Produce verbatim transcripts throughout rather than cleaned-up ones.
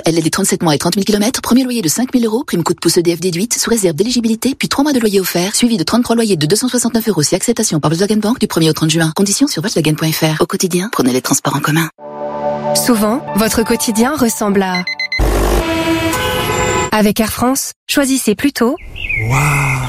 L L D trente-sept mois et trente mille kilomètres, premier loyer de cinq mille euros, prime coup de pouce E D F déduite, sous réserve d'éligibilité, puis trois mois de loyer offert, suivi de trente-trois loyers de deux cent soixante-neuf euros si acceptation par Volkswagen Bank du premier au trente juin. Conditions sur Volkswagen point F R. Au quotidien, prenez les transports en commun. Souvent, votre quotidien ressemble à... Avec Air France, choisissez plutôt... Waouh!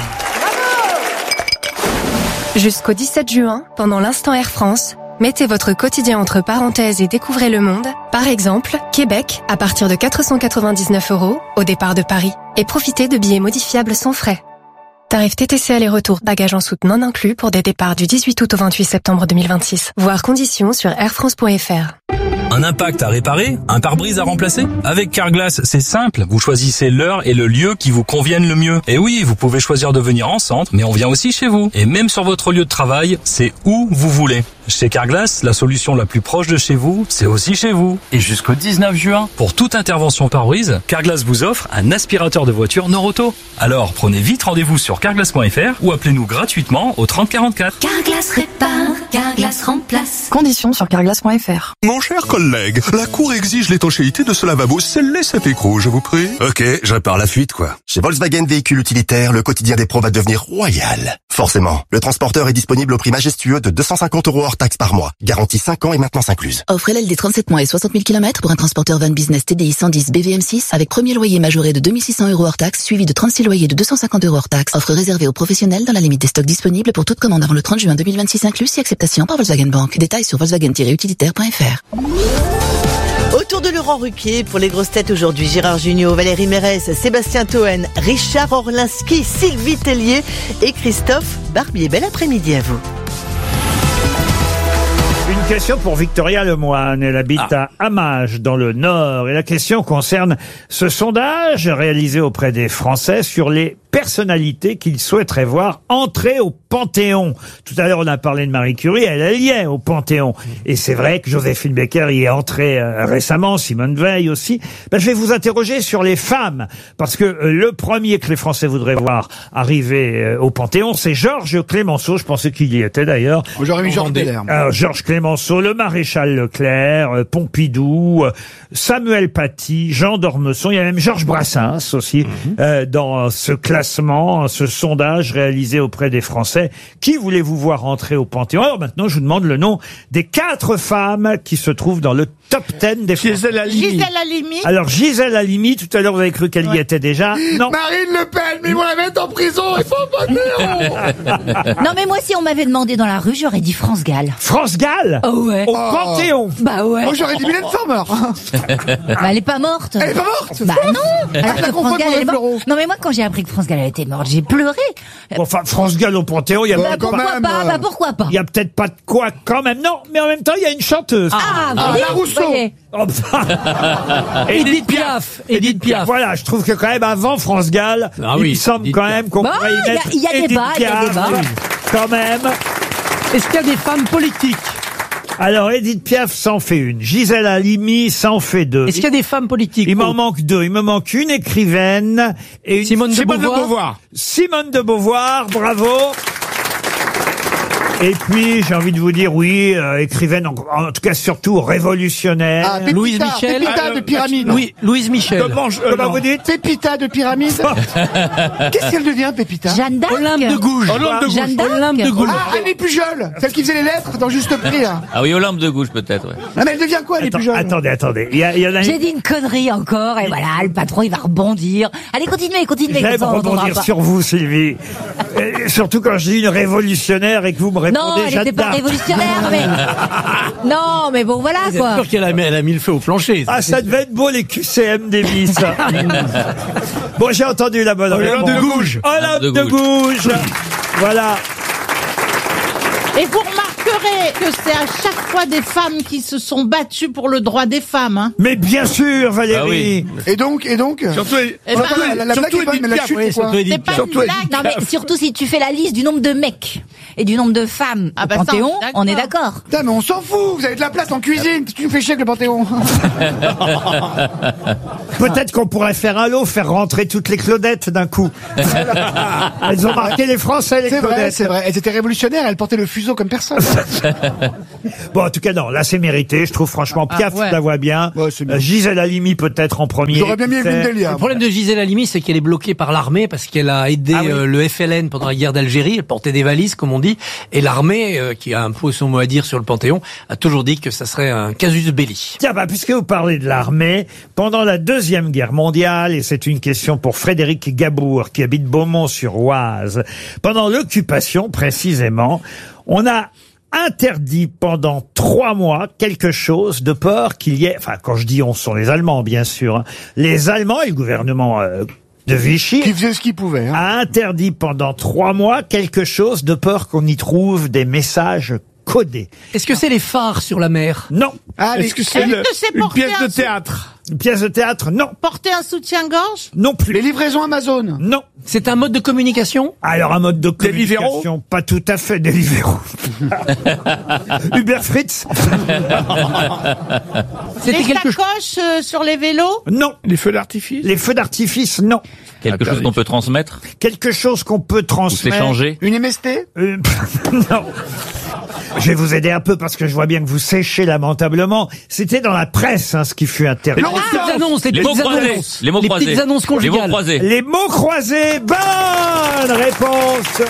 Jusqu'au dix-sept juin, pendant l'instant Air France, mettez votre quotidien entre parenthèses et découvrez le monde. Par exemple, Québec, à partir de quatre cent quatre-vingt-dix-neuf euros, au départ de Paris. Et profitez de billets modifiables sans frais. Tarif T T C aller-retour, bagages en soute non inclus pour des départs du dix-huit août au vingt-huit septembre deux mille vingt-six. Voir conditions sur air france point F R. Un impact à réparer? Un pare-brise à remplacer? Avec Carglass, c'est simple. Vous choisissez l'heure et le lieu qui vous conviennent le mieux. Et oui, vous pouvez choisir de venir en centre, mais on vient aussi chez vous. Et même sur votre lieu de travail, c'est où vous voulez. Chez Carglass, la solution la plus proche de chez vous, c'est aussi chez vous. Et jusqu'au dix-neuf juin, pour toute intervention pare-brise, Carglass vous offre un aspirateur de voiture Noroto. Alors, prenez vite rendez-vous sur carglass point F R ou appelez-nous gratuitement au trente quarante-quatre. Carglass répare, Carglass remplace. Conditions sur carglass point F R. Mon cher collègue, la Cour exige l'étanchéité de ce lavabo scellé cet écrou, je vous prie. Ok, je répare la fuite, quoi. Chez Volkswagen Véhicules Utilitaires, le quotidien des pros va devenir royal. Forcément, le transporteur est disponible au prix majestueux de deux cent cinquante euros hors taxe par mois. Garantie cinq ans et maintenance incluse. Offre L L D trente-sept mois et soixante mille kilomètres pour un transporteur van business T D I cent dix B V M six avec premier loyer majoré de deux mille six cents euros hors taxe, suivi de trente-six loyers de deux cent cinquante euros hors taxe. Offre réservée aux professionnels dans la limite des stocks disponibles pour toute commande avant le trente juin deux mille vingt-six inclus si acceptation par Volkswagen Bank. Détails sur volkswagen tiret utilitaire point F R. Autour de Laurent Ruquier pour les grosses têtes aujourd'hui, Gérard Jugnot, Valérie Mérès, Sébastien Toen, Richard Orlinski, Sylvie Tellier et Christophe Barbier. Bel après-midi à vous. Une question pour Victoria Lemoine. Elle habite ah. à Hamage, dans le Nord. Et la question concerne ce sondage réalisé auprès des Français sur les personnalités qu'ils souhaiteraient voir entrer au Panthéon. Tout à l'heure, on a parlé de Marie Curie. Elle, elle y est au Panthéon. Et c'est vrai que Joséphine Baker y est entrée euh, récemment, Simone Veil aussi. Ben, je vais vous interroger sur les femmes. Parce que euh, le premier que les Français voudraient voir arriver euh, au Panthéon, c'est Georges Clémenceau. Je pensais qu'il y était d'ailleurs. J'aurais mis Georges Leclerc. Alors, Georges Clémenceau, le maréchal Leclerc, euh, Pompidou, euh, Samuel Paty, Jean d'Ormesson. Il y a même Georges Brassens aussi mm-hmm. euh, dans ce classement, ce sondage réalisé auprès des Français. Qui voulez-vous voir entrer au Panthéon? Alors maintenant, je vous demande le nom des quatre femmes qui se trouvent dans le top dix des Français. Gisèle Halimi. Gisèle Halimi. Alors, Gisèle Halimi, tout à l'heure, vous avez cru qu'elle y ouais. était déjà. Non. Marine Le Pen, mais ils vont la mettre en prison, il faut au Panthéon. Non, mais moi, si on m'avait demandé dans la rue, j'aurais dit France Gall. France Gall? Oh ouais. Au oh. Panthéon? Bah ouais. Moi, j'aurais dit Mylène Farmer. Bah, elle est pas morte. Elle est pas morte? Bah non. Alors que France Gall, elle est morte. Non, mais moi, quand j'ai appris que France Gall, elle était morte, j'ai pleuré. Bon, enfin, France Gall au Panthéon, il y a bah, pourquoi pas, pas Bah pourquoi pas? Il y a peut-être pas de quoi quand même. Non, mais en même temps, il y a une chanteuse. Ah, ah oui, la Rousseau. Oh, Edith Piaf. Edith Piaf. Voilà, je trouve que quand même avant France Gall, ah oui, il me semble Edith quand Piaf. Même qu'on bah, pourrait y mettre Il y a, y a Edith débat, il y a débat. Oui, quand même. Est-ce qu'il y a des femmes politiques? Alors, Edith Piaf s'en fait une. Gisèle Halimi s'en fait deux. Est-ce qu'il y a des femmes politiques? Il m'en manque deux. Il me manque une écrivaine et une... Simone de Simone Beauvoir. de Beauvoir. Simone de Beauvoir, bravo. Et puis, j'ai envie de vous dire, oui, euh, écrivaine, en, en tout cas surtout révolutionnaire. Ah, Pépita, Louise Michel. Pépita ah, de Pyramide. Louis, Louise Michel. Comment, je, euh, Comment vous dites? Pépita de Pyramide. Qu'est-ce qu'elle devient, Pépita? Jeanne d'Arc. Olympe de Gouges. Olympe de Gouges. Jeanne d'Arc. Olympe de Gouges. Ah, Annie Pujol, celle qui faisait les lettres dans Juste Prix, là. Ah oui, Olympe de Gouges, peut-être, ouais. Ah, mais elle devient quoi, Annie Attends, Pujol? Attendez, attendez. Il y a, il y en a J'ai dit une connerie encore, et voilà, le patron, il va rebondir. Allez, continuez, continuez. J'aime rebondir sur vous, Sylvie. Et surtout quand je dis une révolutionnaire et que vous me répondez non, elle Jeanne n'était pas d'Arc. révolutionnaire, mais... Non, mais bon, voilà, quoi. C'est sûr qu'elle a, elle a mis le feu au plancher. Ah, ça devait être beau, les Q C M des Miss. Bon, j'ai entendu la bonne réponse. Olympe de Gouges. Olympe de Gouges. Voilà. Et vous remarquerez que c'est à chaque fois des femmes qui se sont battues pour le droit des femmes, hein. Mais bien sûr, Valérie. Ah oui. Et donc, et donc Surtout, eh ben, la, la blague est bonne, mais la chute, c'est quoi? C'est pas une blague. Non, mais surtout si tu fais la liste du nombre de mecs et du nombre de femmes ah au bah Panthéon, ça, on est d'accord. Putain, mais on s'en fout, vous avez de la place en cuisine, tu nous fais chier avec le Panthéon. Peut-être qu'on pourrait faire un lot, faire rentrer toutes les Claudettes d'un coup. Elles ont marqué les Français, les C'est Claudettes. vrai, c'est vrai. Elles étaient révolutionnaires, elles portaient le fuseau comme personne. Bon, en tout cas, non, là, c'est mérité. Je trouve franchement, Piaf, Ah, ouais. je la vois bien. Ouais, c'est bien. Euh, Gisèle Halimi, peut-être en premier. J'aurais bien mis qui Evelyne sait. Delia. Le problème de Gisèle Halimi, c'est qu'elle est bloquée par l'armée parce qu'elle a aidé Ah oui. euh, le F L N pendant la guerre d'Algérie. Elle portait des valises, comme on dit. Et l'armée, euh, qui a un peu son mot à dire sur le Panthéon, a toujours dit que ça serait un casus belli. Tiens, bah, puisque vous parlez de l'armée, pendant la Deuxième Guerre mondiale, et c'est une question pour Frédéric Gabour, qui habite Beaumont-sur-Oise, pendant l'occupation, précisément, on a interdit pendant trois mois quelque chose de peur qu'il y ait, enfin, quand je dis on, ce sont les Allemands, bien sûr, hein, les Allemands et le gouvernement euh, de Vichy Qui faisait ce qu'il pouvait. Hein. a interdit pendant trois mois quelque chose de peur qu'on y trouve des messages codés. Est-ce que c'est les phares sur la mer? Non. Ah, les- Est-ce que c'est une porter pièce un de sou- théâtre. Une pièce de théâtre? Non. Porter un soutien-gorge? Non plus. Les livraisons Amazon. Non. C'est un mode de communication? Alors, un mode de Deliveroo communication, pas tout à fait Deliveroo. Uber Fritz? C'était Les quelque chose. sacoches euh, sur les vélos? Non. Les feux d'artifice. Les feux d'artifice, non. Quelque chose qu'on peut transmettre Quelque chose qu'on peut ou transmettre. s'échanger. Une M S T. Euh, non. Je vais vous aider un peu parce que je vois bien que vous séchez lamentablement. C'était dans la presse, hein, ce qui fut interdit. Les petites annonces, les Les mots petites croisés. annonces. Les mots croisés. petites annonces Les mots conjugales. croisés. Les mots croisés. Bonne réponse.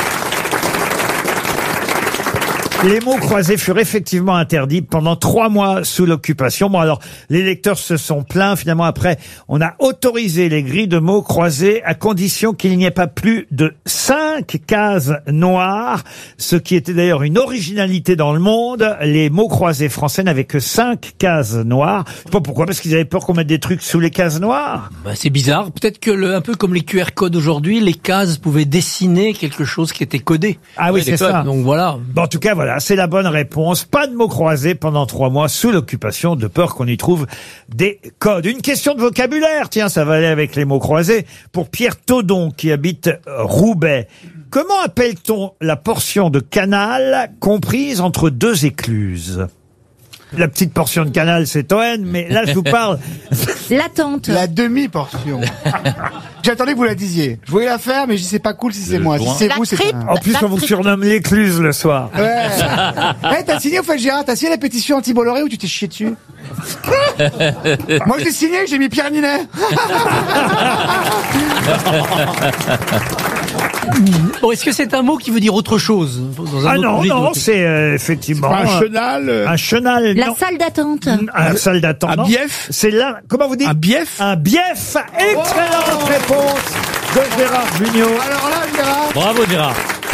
Les mots croisés furent effectivement interdits pendant trois mois sous l'occupation. Bon, alors, les lecteurs se sont plaints. Finalement, après, on a autorisé les grilles de mots croisés à condition qu'il n'y ait pas plus de cinq cases noires, ce qui était d'ailleurs une originalité dans le monde. Les mots croisés français n'avaient que cinq cases noires. Je sais pas pourquoi, parce qu'ils avaient peur qu'on mette des trucs sous les cases noires. Bah, c'est bizarre. Peut-être que le, un peu comme les Q R codes aujourd'hui, les cases pouvaient dessiner quelque chose qui était codé. Ah oui, Ouais, c'est les codes. ça. Donc voilà. Bon, en tout cas, voilà, c'est la bonne réponse. Pas de mots croisés pendant trois mois sous l'occupation, de peur qu'on y trouve des codes. Une question de vocabulaire, tiens, ça va aller avec les mots croisés. Pour Pierre Taudon, qui habite euh, Roubaix, comment appelle-t-on la portion de canal comprise entre deux écluses? La petite portion de canal, c'est Toen, mais là, je vous parle... L'attente. La demi-portion. J'attendais que vous la disiez. Je voulais la faire, mais je dis c'est pas cool si c'est moi. Si c'est vous, c'est pas. En plus, on vous surnomme l'écluse le soir. Ouais. Eh, t'as signé au fait, Gérard, t'as signé la pétition anti-Bolloré ou tu t'es chié dessus? Moi, j'ai signé, j'ai mis Pierre Ninet. Bon, est-ce que c'est un mot qui veut dire autre chose dans un Ah autre non, registre? non, c'est euh, effectivement... C'est pas un euh, chenal, euh. Un chenal, La non. salle d'attente. Un salle d'attente. Un non. bief. C'est là. Comment vous dites? Un bief. Un bief. Excellente réponse de Gérard Junior. Alors là, Gérard. Bravo Gérard.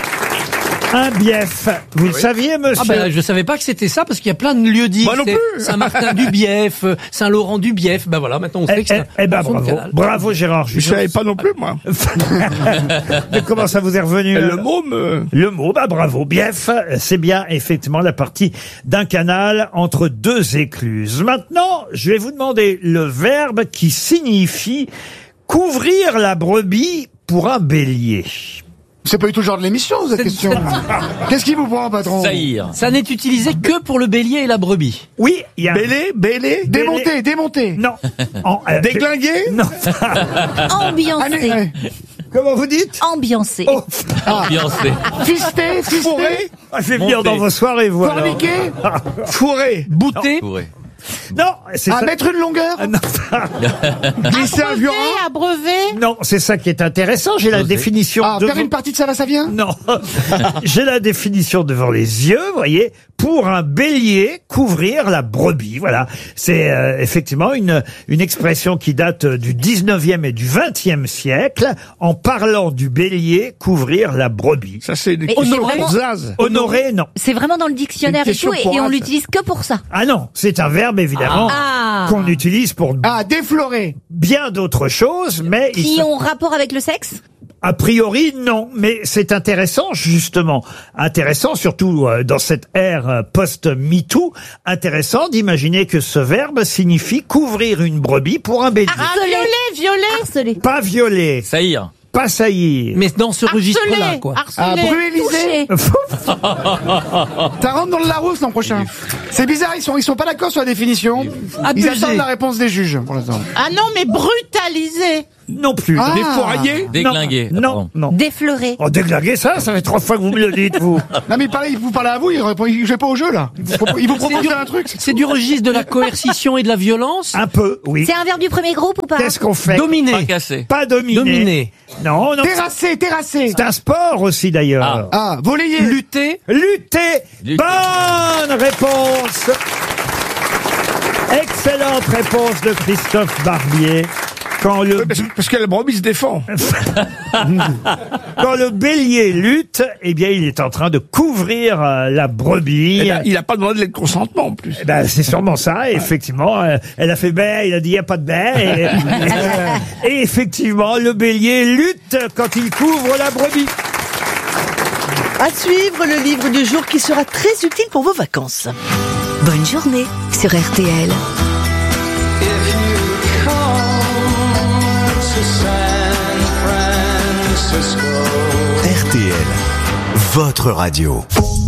Un bief. Vous le saviez, monsieur? Ah ben, je savais pas que c'était ça parce qu'il y a plein de lieux dits. Moi non C'est plus. Saint-Martin du Bief, euh, Saint-Laurent du Bief. Ben voilà, maintenant on sait Eh, que c'est eh, eh ben, un fond de bravo. canal. Bravo, Gérard Je Junior. savais pas non plus, moi. Mais comment ça vous est revenu? Le mot me... Le mot, bah bravo. Bief, c'est bien effectivement la partie d'un canal entre deux écluses. Maintenant, je vais vous demander le verbe qui signifie couvrir la brebis pour un bélier. C'est pas du tout le genre de l'émission, cette question. Qu'est-ce qui vous prend, patron? Saillir. Ça n'est utilisé que pour le bélier et la brebis. Oui, il y a... Bélé, bélé, démonter, démonter. Non. En, euh, Déglinguer. Non. Ambiancé. Ah, mais, ouais. Comment vous dites? Ambiancé. Oh, Ambiancé. Fister, fister, ah, je vais venir Monter. dans vos soirées, vous. alors. forniquer, fourrer, Bouter. Bourré. Non, c'est à ça. mettre une longueur, Ah, non. glisser un violon, Abreuvé. Non, c'est ça qui est intéressant. J'ai la Oser. définition ah, de faire une partie de ça va, ça vient. Non, j'ai la définition devant les yeux, vous voyez. Pour un bélier, couvrir la brebis. Voilà, c'est euh, effectivement une une expression qui date du dix-neuvième et du vingtième siècle. En parlant du bélier, couvrir la brebis. Ça, c'est une Mais question c'est vraiment- pour Zaz. Honoré, non. C'est vraiment dans le dictionnaire Une et tout, question pour et, et on As. l'utilise que pour ça. Ah non, c'est un verbe évidemment Ah. qu'on utilise pour Ah, déflorer. bien d'autres choses, mais il Qui se- ont rapport avec le sexe? a priori, non, mais c'est intéressant, justement. Intéressant, surtout euh, dans cette ère euh, post-MeToo, intéressant d'imaginer que ce verbe signifie couvrir une brebis pour un bélier. Ah, violer, violer. Harceler. Pas violer, Saillir. pas saillir. Mais dans ce registre-là, Harceler. quoi. Ah, Harceler. brûler. Toucher. Ça rentre dans le Larousse l'an prochain. C'est bizarre, ils sont, ils sont pas d'accord sur la définition. Ils Abusé. attendent la réponse des juges, pour l'instant. Ah non, mais brutalisé. Non plus. Ah. Défouraillé. Déglingué. Non, non, non. Défloré. Oh, déglingué, ça, ça fait trois fois que vous me le dites, vous. Non, mais il parlait, vous parlez à vous, il répond, il joue pas au jeu, là. Il vous, propo- il vous propose un truc. C'est du registre de la coercition et de la violence. Un peu, oui. C'est un verbe du premier groupe ou pas? Qu'est-ce qu'on fait? Dominé. Fracassé. Pas dominer. Dominer. Non, non. Terrassé, terrassé. C'est un sport aussi, d'ailleurs. Ah, voler. Lutter. Lutter. Lutter. Bonne réponse. Excellente réponse de Christophe Barbier. Quand le, Parce, parce que la brebis se défend. quand le bélier lutte, eh bien, il est en train de couvrir euh, la brebis. Eh ben, il a pas demandé de consentement, en plus. Eh ben, c'est sûrement ça, effectivement. Euh, elle a fait baie, il a dit il n'y a pas de baie. Et, et effectivement, le bélier lutte quand il couvre la brebis. À suivre le livre du jour qui sera très utile pour vos vacances. Bonne journée sur R T L. R T L, votre radio.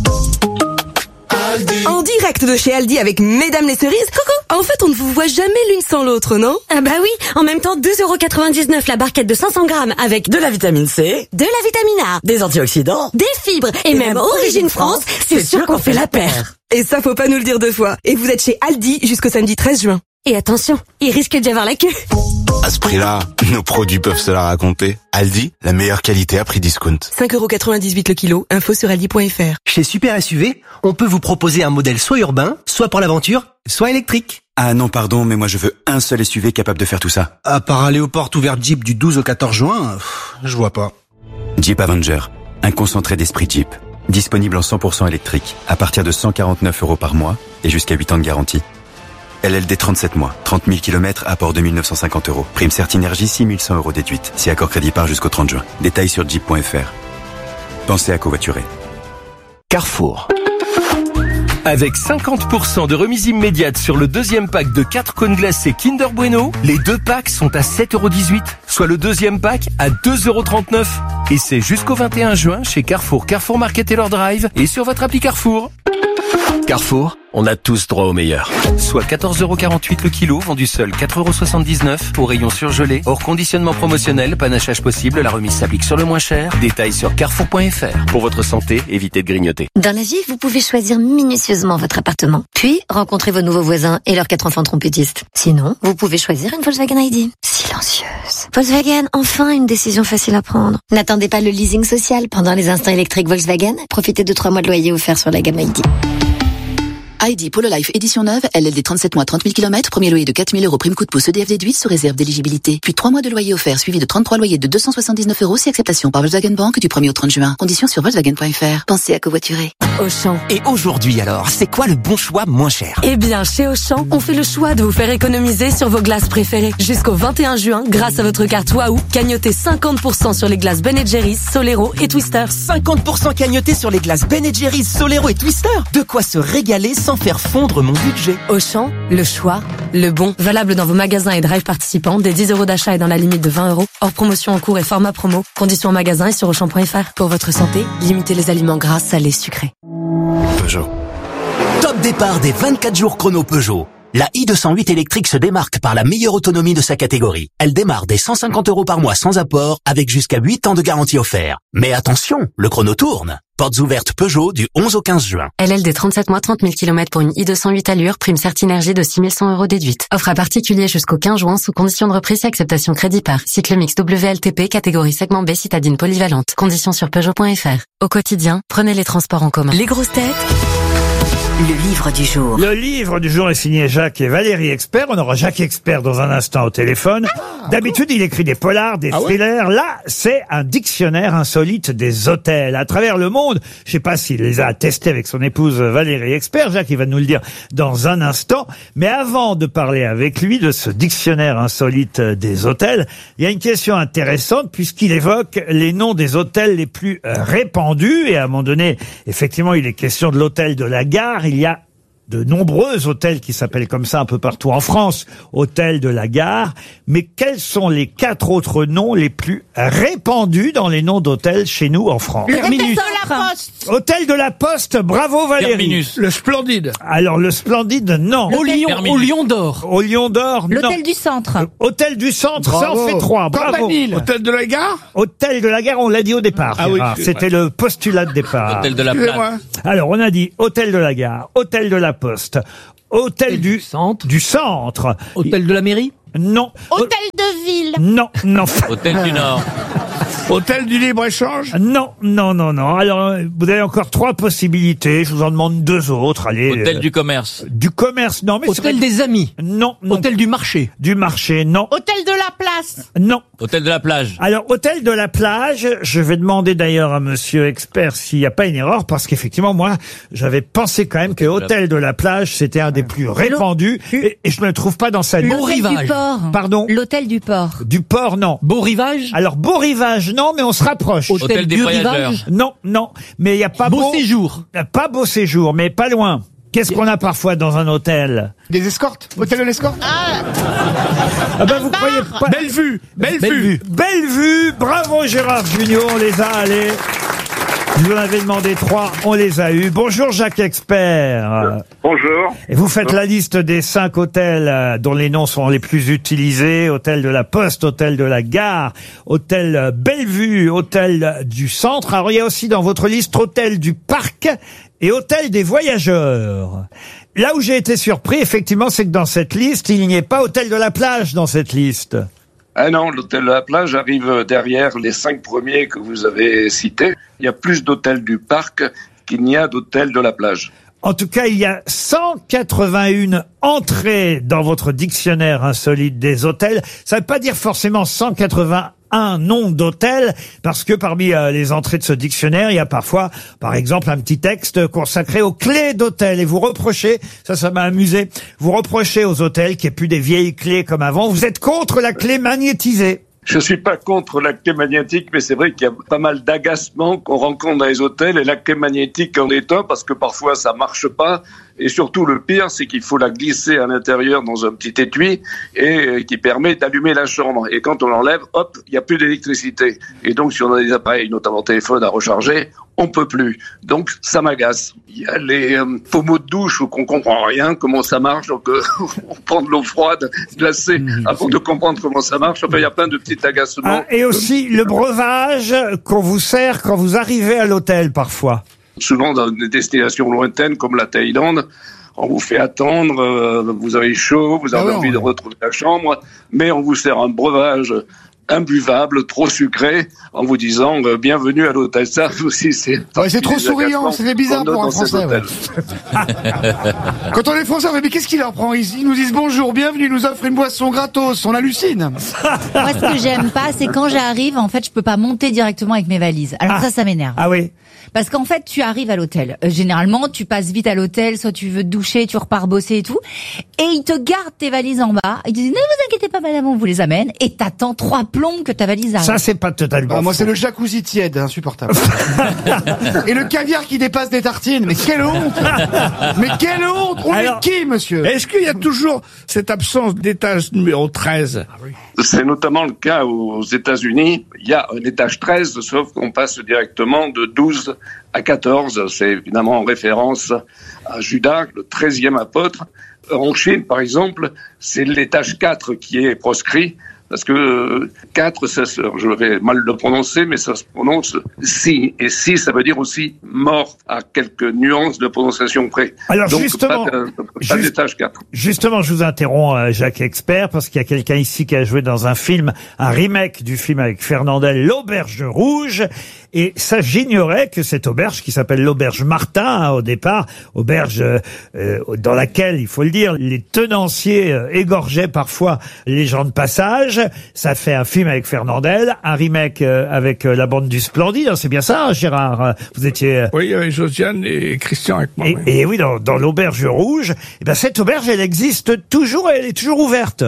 En direct de chez Aldi avec Mesdames les Cerises. Coucou. En fait, on ne vous voit jamais l'une sans l'autre, non? Ah bah oui, en même temps, deux euros quatre-vingt-dix-neuf la barquette de cinq cents grammes avec de la vitamine C, de la vitamine A, des antioxydants, des fibres et, et même Origine France, c'est sûr qu'on fait la paire. Et ça, faut pas nous le dire deux fois. Et vous êtes chez Aldi jusqu'au samedi treize juin. Et attention, il risque d'y avoir la queue. À ce prix-là, nos produits peuvent se la raconter. Aldi, la meilleure qualité à prix discount. cinq euros quatre-vingt-dix-huit le kilo. Info sur aldi point f r. Chez Super S U V, on peut vous proposer un modèle soit urbain, soit pour l'aventure, soit électrique. Ah non, pardon, mais moi je veux un seul S U V capable de faire tout ça. À part aller aux portes ouvertes Jeep du douze au quatorze juin, pff, je vois pas. Jeep Avenger, un concentré d'esprit Jeep. Disponible en cent pour cent électrique, à partir de cent quarante-neuf euros par mois et jusqu'à huit ans de garantie. L L D trente-sept mois, trente mille kilomètres, apport deux mille neuf cent cinquante euros. Prime Certinergie six mille cent euros déduite. Si accord crédit part jusqu'au trente juin. Détails sur jeep point f r. Pensez à covoiturer. Carrefour. Avec cinquante pour cent de remise immédiate sur le deuxième pack de quatre cônes glacés Kinder Bueno, les deux packs sont à sept euros dix-huit, soit le deuxième pack à deux euros trente-neuf. Et c'est jusqu'au vingt et un juin chez Carrefour, Carrefour Market et leur Drive et sur votre appli Carrefour. Carrefour, on a tous droit au meilleur. Soit quatorze euros quarante-huit le kilo, vendu seul quatre euros soixante-dix-neuf, au rayon surgelé, hors conditionnement promotionnel, panachage possible, la remise s'applique sur le moins cher. Détails sur carrefour point f r. Pour votre santé, évitez de grignoter. Dans la vie, vous pouvez choisir minutieusement votre appartement, puis rencontrer vos nouveaux voisins et leurs quatre enfants trompettistes. Sinon, vous pouvez choisir une Volkswagen I D. Silencieuse. Volkswagen, enfin une décision facile à prendre. N'attendez pas le leasing social pendant les instants électriques Volkswagen. Profitez de trois mois de loyer offerts sur la gamme I D. I D Polo Life édition neuve, L L D trente-sept mois, trente mille kilomètres, premier loyer de quatre mille euros, prime coup de pouce E D F déduit sous réserve d'éligibilité. Puis trois mois de loyer offert suivi de trente-trois loyers de deux cent soixante-dix-neuf euros si acceptation par Volkswagen Bank du premier au trente juin. Conditions sur volkswagen point f r. Pensez à covoiturer. Auchan. Et aujourd'hui alors, c'est quoi le bon choix moins cher? Eh bien, chez Auchan, on fait le choix de vous faire économiser sur vos glaces préférées. Jusqu'au vingt et un juin, grâce à votre carte Wahoo, cagnotez cinquante pour cent sur les glaces Ben Jerry's, Solero et Twister. cinquante pour cent cagnoté sur les glaces Ben Jerry's, Solero et Twister. De quoi se régaler sans faire fondre mon budget. Auchan, le choix, le bon. Valable dans vos magasins et drive participants, des dix euros d'achat et dans la limite de vingt euros. Hors promotion en cours et format promo. Conditions en magasin et sur auchan point f r. Pour votre santé, limitez les aliments gras, salés, sucrés. Peugeot. Top départ des vingt-quatre jours chrono Peugeot. La i deux cent huit électrique se démarque par la meilleure autonomie de sa catégorie. Elle démarre dès cent cinquante euros par mois sans apport, avec jusqu'à huit ans de garantie offert. Mais attention, le chrono tourne. Portes ouvertes Peugeot du onze au quinze juin. L L D trente-sept mois, trente mille kilomètres pour une i deux cent huit allure, prime Certinergie de six mille cent euros déduite. Offre à particulier jusqu'au quinze juin sous condition de reprise et acceptation crédit par. Cycle mix W L T P, catégorie segment B, citadine polyvalente. Conditions sur peugeot point f r. Au quotidien, prenez les transports en commun. Les grosses têtes. Le livre du jour. Le livre du jour est signé Jacques et Valérie Expert. On aura Jacques Expert dans un instant au téléphone. D'habitude, il écrit des polars, des thrillers. Là, c'est un dictionnaire insolite des hôtels à travers le monde. Je sais pas s'il les a testés avec son épouse Valérie Expert. Jacques, il va nous le dire dans un instant. Mais avant de parler avec lui de ce dictionnaire insolite des hôtels, il y a une question intéressante puisqu'il évoque les noms des hôtels les plus répandus. Et à un moment donné, effectivement, il est question de l'hôtel de la Gare. Il y a de nombreux hôtels qui s'appellent comme ça un peu partout en France, hôtel de la Gare. Mais quels sont les quatre autres noms les plus répandus dans les noms d'hôtels chez nous en France? Le Terminus. de la Poste. Hôtel de la Poste, bravo Valérie. Terminus. Le Splendide. Alors le Splendide, non. Au Lion, au Lion d'Or. Au Lion d'Or, non. L'hôtel du centre. Hôtel du Centre, ça en Bravo. fait trois, bravo. Campanile. Hôtel de la Gare. Hôtel de la Gare, on l'a dit au départ. Ah oui, Gérard. c'est C'était le postulat de départ. Hôtel de la Place. Excusez-moi. Alors, on a dit Hôtel de la Gare, Hôtel de la Poste, Hôtel du, du centre. du centre. Hôtel de la mairie. Non. Hôtel de ville. Non, non. Hôtel du Nord. Hôtel du libre-échange. Non, non, non, non. Alors, euh, vous avez encore trois possibilités. Je vous en demande deux autres. Allez. Hôtel euh, du commerce. du commerce, non. Mais Hôtel c'est- des amis. Non, non. Hôtel du marché. Du marché, non. Hôtel de la Place. Non. Hôtel de la plage. Alors, hôtel de la plage, je vais demander d'ailleurs à monsieur expert s'il n'y a pas une erreur, parce qu'effectivement, moi, j'avais pensé quand même que hôtel de la plage, c'était un des plus répandus, et, et je ne le trouve pas dans sa liste. Beau L'hôtel du rivage. port. Pardon? L'hôtel du port. Du port, non. Beau rivage. Alors, beau rivage, non, mais on se rapproche. Hôtel des du voyageurs. rivage. Non, non, mais il n'y a pas Beau beau... séjour. Pas beau séjour, mais pas loin. Qu'est-ce qu'on a parfois dans un hôtel? Des escortes. Hôtel de l'escorte. Ah ben, vous croyez pas... Belle vue. Belle, Belle vue. vue. Belle vue. Bravo Gérard Junior, on les a allés. Je vous en avais demandé trois, on les a eus. Bonjour Jacques Expert. Bonjour. Et vous faites la liste des cinq hôtels euh, dont les noms sont les plus utilisés. Hôtel de la Poste, Hôtel de la Gare, Hôtel euh, Bellevue, Hôtel du Centre. Alors il y a aussi dans votre liste Hôtel du Parc et Hôtel des Voyageurs. Là où j'ai été surpris, effectivement, c'est que dans cette liste, il n'y ait pas Hôtel de la Plage dans cette liste. Ah non, l'hôtel de la plage arrive derrière les cinq premiers que vous avez cités. Il y a plus d'hôtels du parc qu'il n'y a d'hôtels de la plage. En tout cas, il y a cent quatre-vingt-une entrées dans votre dictionnaire insolite des hôtels. Ça ne veut pas dire forcément cent quatre-vingt-un noms d'hôtels, parce que parmi euh, les entrées de ce dictionnaire, il y a parfois, par exemple, un petit texte consacré aux clés d'hôtel. Et vous reprochez, ça, ça m'a amusé, vous reprochez aux hôtels qu'il n'y ait plus des vieilles clés comme avant. Vous êtes contre la clé magnétisée. Je suis pas contre la clé magnétique, mais c'est vrai qu'il y a pas mal d'agacements qu'on rencontre dans les hôtels, et la clé magnétique en est un, parce que parfois ça marche pas. Et surtout, le pire, c'est qu'il faut la glisser à l'intérieur dans un petit étui et qui permet d'allumer la chambre. Et quand on l'enlève, hop, il n'y a plus d'électricité. Et donc, si on a des appareils, notamment téléphone, à recharger, on peut plus. Donc, ça m'agace. Il y a les euh, pommeaux de douche où qu'on comprend rien, comment ça marche. Donc, euh, on prend de l'eau froide, glacée, avant de comprendre comment ça marche. Enfin, il y a plein de petits agacements. Ah, et aussi le breuvage qu'on vous sert quand vous arrivez à l'hôtel, parfois. Souvent dans des destinations lointaines comme la Thaïlande, on vous fait attendre, euh, vous avez chaud, vous avez Ah ouais, envie de ouais. retrouver la chambre, mais on vous sert un breuvage imbuvable, trop sucré, en vous disant euh, bienvenue à l'hôtel. Ça aussi, c'est Ouais, c'est trop des souriant, agacements c'est bizarre qu'on a pour un dans cet Français. Ouais. hôtel. Quand on est français, on fait, mais qu'est-ce qu'il leur prend ici? Ils nous disent bonjour, bienvenue, ils nous offrent une boisson gratos, on hallucine. Moi, ce que j'aime pas, c'est quand j'arrive, en fait, je peux pas monter directement avec mes valises. Alors Ah. ça, ça m'énerve. Ah oui. Parce qu'en fait, tu arrives à l'hôtel. Euh, généralement, tu passes vite à l'hôtel, soit tu veux te doucher, tu repars bosser et tout. Et ils te gardent tes valises en bas. Ils te disent, ne vous inquiétez pas, madame, on vous les amène. Et t'attends trois plombes que ta valise arrive. Ça, c'est pas totalement Ah, moi, faux. c'est le jacuzzi tiède, insupportable. Et le caviar qui dépasse des tartines. Mais quelle honte! Mais quelle honte! On Alors- est qui, monsieur? Est-ce qu'il y a toujours cette absence d'étage numéro treize? C'est notamment le cas aux États-Unis. Il y a un étage treize, sauf qu'on passe directement de douze à quatorze. C'est évidemment en référence à Judas, le treizième apôtre. En Chine, par exemple, c'est l'étage quatre qui est proscrit. Parce que euh, quatre, ça, se- je vais mal le prononcer, mais ça se prononce si. Et si, ça veut dire aussi mort, à quelques nuances de prononciation près. Alors, Donc, justement, pas, de- pas juste- d'étage quatre. Justement, je vous interromps, euh, Jacques Expert, parce qu'il y a quelqu'un ici qui a joué dans un film, un remake du film avec Fernandel, L'Auberge Rouge. Et ça, j'ignorais que cette auberge, qui s'appelle l'Auberge Martin, hein, au départ, auberge euh, euh, dans laquelle, il faut le dire, les tenanciers euh, égorgeaient parfois les gens de passage. Ça fait un film avec Fernandel, un remake euh, avec euh, la bande du Splendide. C'est bien ça, hein, Gérard? Vous étiez... euh, Oui, il y avait Josiane et Christian avec moi. et, oui. et oui, dans, dans l'auberge rouge, eh ben cette auberge, elle existe toujours et elle est toujours ouverte.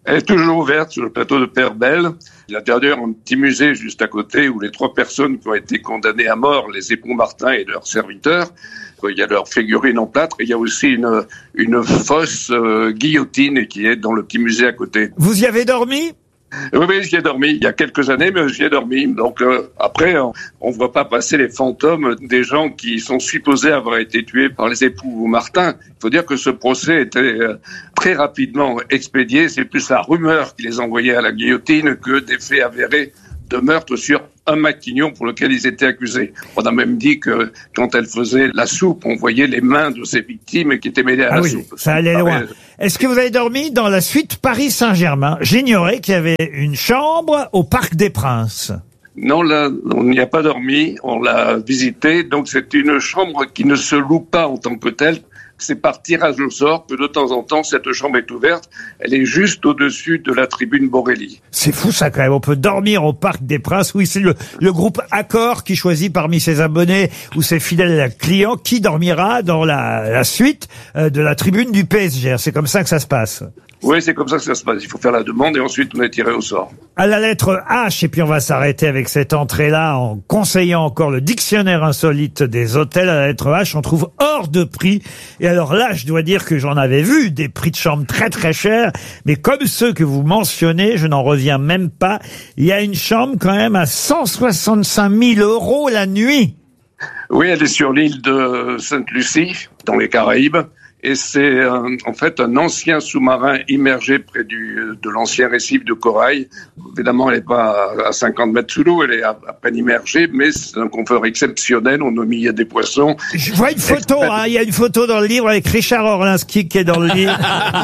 Elle est toujours ouverte sur le plateau de Père-Belle. Il y a d'ailleurs un petit musée juste à côté où les trois personnes qui ont été condamnées à mort, les époux Martin et leurs serviteurs, il y a leur figurine en plâtre. Il y a aussi une, une fausse euh, guillotine qui est dans le petit musée à côté. Vous y avez dormi ? Oui, oui, j'y ai dormi il y a quelques années, mais j'y ai dormi. Donc euh, après, on ne voit pas passer les fantômes des gens qui sont supposés avoir été tués par les époux Martin. Il faut dire que ce procès était euh, très rapidement expédié. C'est plus la rumeur qui les envoyait à la guillotine que des faits avérés de meurtre sur un Matignon pour lequel ils étaient accusés. On a même dit que quand elle faisait la soupe, on voyait les mains de ces victimes qui étaient mêlées à ah la oui, soupe. Ça allait loin. Est-ce que vous avez dormi dans la suite Paris Saint-Germain ? J'ignorais qu'il y avait une chambre au Parc des Princes. Non, là, on n'y a pas dormi, on l'a visité. Donc c'est une chambre qui ne se loue pas en tant que telle. C'est par tirage au sort que de temps en temps, cette chambre est ouverte. Elle est juste au-dessus de la tribune Borély. C'est fou ça quand même. On peut dormir au Parc des Princes. Oui, c'est le, le groupe Accor qui choisit parmi ses abonnés ou ses fidèles clients qui dormira dans la, la suite euh, de la tribune du P S G. C'est comme ça que ça se passe. Oui, c'est comme ça que ça se passe. Il faut faire la demande et ensuite on est tiré au sort. À la lettre H, et puis on va s'arrêter avec cette entrée-là en conseillant encore le dictionnaire insolite des hôtels. À la lettre H, on trouve hors de prix. Et alors là, je dois dire que j'en avais vu des prix de chambre très très chers, mais comme ceux que vous mentionnez, je n'en reviens même pas. Il y a une chambre quand même à cent soixante-cinq mille euros la nuit. Oui, elle est sur l'île de Sainte-Lucie, dans les Caraïbes. Et c'est euh, en fait un ancien sous-marin immergé près du, de l'ancien récif de corail. Évidemment, elle n'est pas à cinquante mètres sous l'eau, elle est à, à peine immergée, mais c'est un confort exceptionnel. On a mis des poissons. Je vois une photo, hein, il y a une photo dans le livre avec Richard Orlinski qui est dans le livre.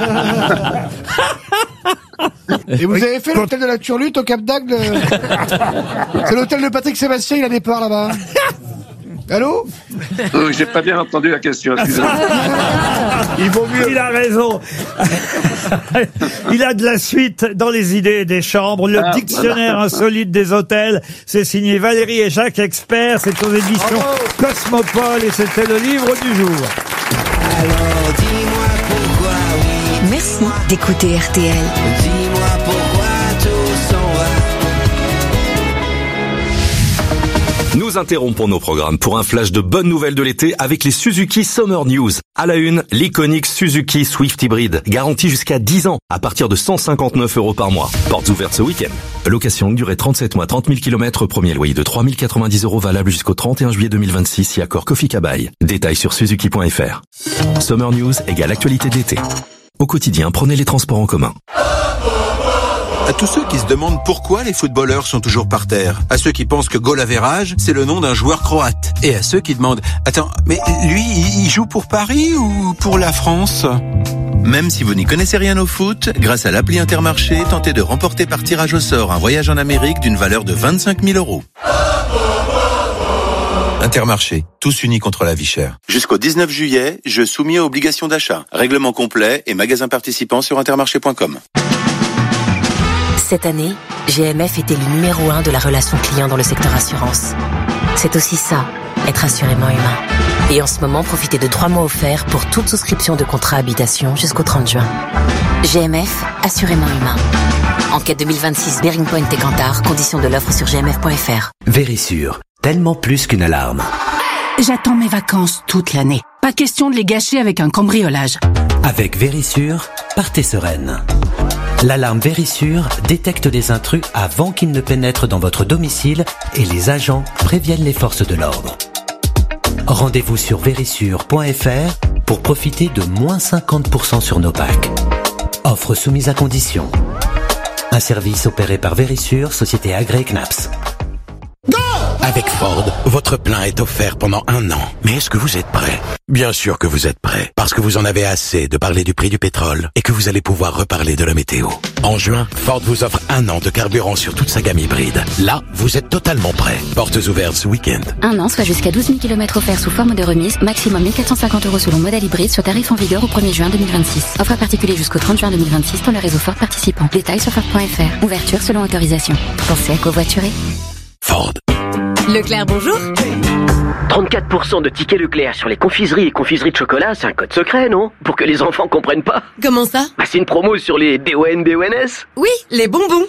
Et vous avez fait l'hôtel de la Turlute au Cap d'Agde? C'est l'hôtel de Patrick Sébastien, il a des parts là-bas. Allô? euh, J'ai pas bien entendu la question, excusez-moi. Il vaut mieux. Il a raison. Il a de la suite dans les idées des chambres. Le ah, dictionnaire voilà. insolite des hôtels. C'est signé Valérie et Jacques Expert. C'est aux éditions Bravo. Cosmopole et c'était le livre du jour. Alors dis-moi pourquoi oui. Merci d'écouter R T L. Dis-moi pourquoi tout s'en va. Nous interrompons nos programmes pour un flash de bonnes nouvelles de l'été avec les Suzuki Summer News. À la une, l'iconique Suzuki Swift Hybrid, garantie jusqu'à dix ans, à partir de cent cinquante-neuf euros par mois. Portes ouvertes ce week-end. Location longue durée trente-sept mois, trente mille kilomètres, premier loyer de trois mille quatre-vingt-dix euros valable jusqu'au trente et un juillet deux mille vingt-six, si accord Kofi Kabaï. Détails sur suzuki point f r. Summer News égale actualité de l'été. Au quotidien, prenez les transports en commun. À tous ceux qui se demandent pourquoi les footballeurs sont toujours par terre, à ceux qui pensent que goal average, c'est le nom d'un joueur croate, et à ceux qui demandent « Attends, mais lui, il joue pour Paris ou pour la France ?» Même si vous n'y connaissez rien au foot, grâce à l'appli Intermarché, tentez de remporter par tirage au sort un voyage en Amérique d'une valeur de vingt-cinq mille euros. Intermarché, tous unis contre la vie chère. Jusqu'au dix-neuf juillet, je soumis à obligation d'achat. Règlement complet et magasin participant sur intermarché point com. Cette année, G M F était le numéro un de la relation client dans le secteur assurance. C'est aussi ça, être assurément humain. Et en ce moment, profitez de trois mois offerts pour toute souscription de contrat habitation jusqu'au trente juin. G M F, assurément humain. Enquête deux mille vingt-six, Bearing Point et Cantar, conditions de l'offre sur g m f point f r. Vérissure, tellement plus qu'une alarme. J'attends mes vacances toute l'année. Pas question de les gâcher avec un cambriolage. Avec Vérissure, partez sereine. L'alarme Vérissure détecte les intrus avant qu'ils ne pénètrent dans votre domicile et les agents préviennent les forces de l'ordre. Rendez-vous sur vérissure point f r pour profiter de moins cinquante pour cent sur nos packs. Offre soumise à condition. Un service opéré par Vérissure, société agréée C N A P S. Avec Ford, votre plein est offert pendant un an. Mais est-ce que vous êtes prêt? Bien sûr que vous êtes prêt, parce que vous en avez assez de parler du prix du pétrole et que vous allez pouvoir reparler de la météo. En juin, Ford vous offre un an de carburant sur toute sa gamme hybride. Là, vous êtes totalement prêt. Portes ouvertes ce week-end. Un an, soit jusqu'à douze mille kilomètres offerts sous forme de remise, maximum mille quatre cent cinquante euros selon modèle hybride sur tarif en vigueur au premier juin deux mille vingt-six. Offre à particulier jusqu'au trente juin deux mille vingt-six dans le réseau Ford participant. Détails sur Ford point f r. Ouverture selon autorisation. Pensez à covoiturer. Ford. Leclerc, bonjour. trente-quatre pour cent de tickets Leclerc sur les confiseries et confiseries de chocolat, c'est un code secret, non? Pour que les enfants comprennent pas. Comment ça? Bah, c'est une promo sur les B O N B O N S. Oui, les bonbons.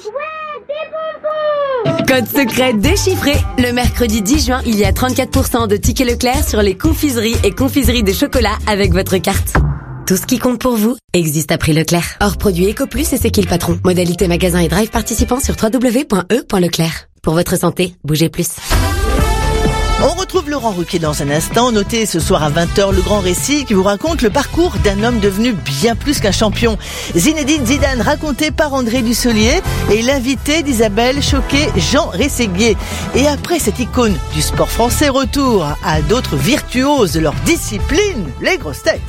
Code secret déchiffré. Le mercredi dix juin, il y a trente-quatre pour cent de tickets Leclerc sur les confiseries et confiseries de chocolat avec votre carte. Tout ce qui compte pour vous existe à prix Leclerc. Hors produit EcoPlus et c'est qui le patron. Modalité magasin et drive participants sur w w w point e point leclerc. Pour votre santé, bougez plus. On retrouve Laurent Ruquier dans un instant. Notez ce soir à vingt heures le grand récit qui vous raconte le parcours d'un homme devenu bien plus qu'un champion. Zinedine Zidane raconté par André Dussolier et l'invité d'Isabelle Choquet, Jean Rességuier. Et après cette icône du sport français, retour à d'autres virtuoses de leur discipline, les grosses têtes.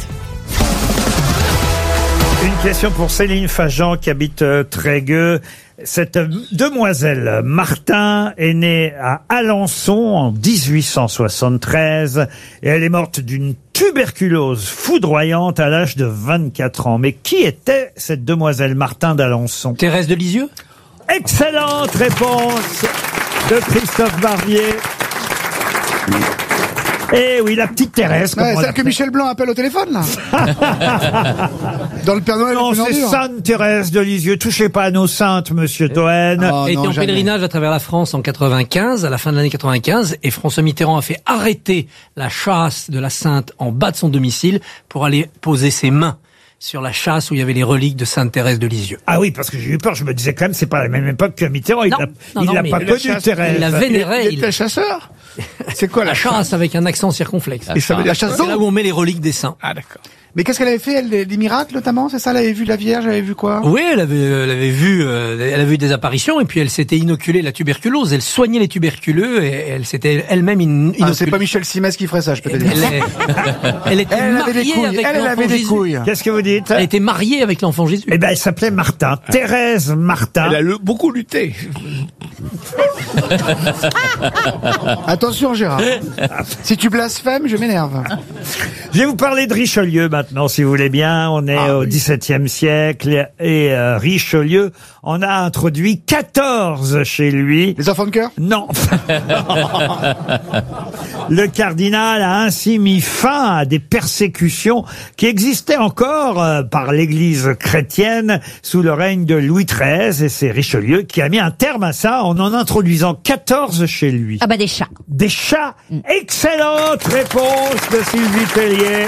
Une question pour Céline Fajan qui habite euh, Trégueux. Cette demoiselle Martin est née à Alençon en dix-huit cent soixante-treize et elle est morte d'une tuberculose foudroyante à l'âge de vingt-quatre ans. Mais qui était cette demoiselle Martin d'Alençon? Thérèse de Lisieux? Excellente réponse de Christophe Barbier. Eh oui, la petite Thérèse. Ouais, celle que Michel Blanc appelle au téléphone, là. Dans le Père Noël. Non, c'est Sainte Thérèse de Lisieux. Touchez pas à nos saintes, monsieur Toen. Oh, Elle était en pèlerinage à travers la France en quatre-vingt-quinze, à la fin de l'année quatre-vingt-quinze, et François Mitterrand a fait arrêter la châsse de la Sainte en bas de son domicile pour aller poser ses mains sur la châsse où il y avait les reliques de Sainte Thérèse de Lisieux. Ah oui, parce que j'ai eu peur, je me disais quand même, c'est pas à la même époque que Mitterrand. Il Non, l'a, non, il non, l'a mais pas il connu, la chasse- Thérèse. il la vénérait, Il il- était chasseur. C'est quoi La chasse avec un accent circonflexe. Et ça veut dire chasse C'est d'eau là où on met les reliques des saints. Ah, d'accord. Mais qu'est-ce qu'elle avait fait, elle, des, des miracles notamment? C'est ça, elle avait vu la Vierge, elle avait vu quoi? Oui, elle avait, elle avait vu, euh, elle avait eu des apparitions et puis elle s'était inoculée la tuberculose. Elle soignait les tuberculeux et elle s'était elle-même in- inoculée. Ah, c'est pas Michel Simès qui ferait ça, je peux te dire. Elle, est- elle était Elle avait des mariée couilles, avec elle, elle l'enfant avait des Jésus. couilles. Qu'est-ce que vous dites? Elle était mariée avec l'enfant Jésus. Eh ben, elle s'appelait Martin. Thérèse Martin. Elle a le- beaucoup lutté. Attention, Gérard. Si tu blasphèmes, je m'énerve. Je vais vous parler de Richelieu maintenant, si vous voulez bien. On est Ah, au oui. dix-septième siècle et euh, Richelieu en a introduit quatorze chez lui. Les enfants de cœur? Non. Le cardinal a ainsi mis fin à des persécutions qui existaient encore euh, par l'Église chrétienne sous le règne de Louis treize, et c'est Richelieu qui a mis un terme à ça en en introduisant quatorze chez lui. Ah bah des chats. Des chats. Excellente réponse de Sylvie Tellier.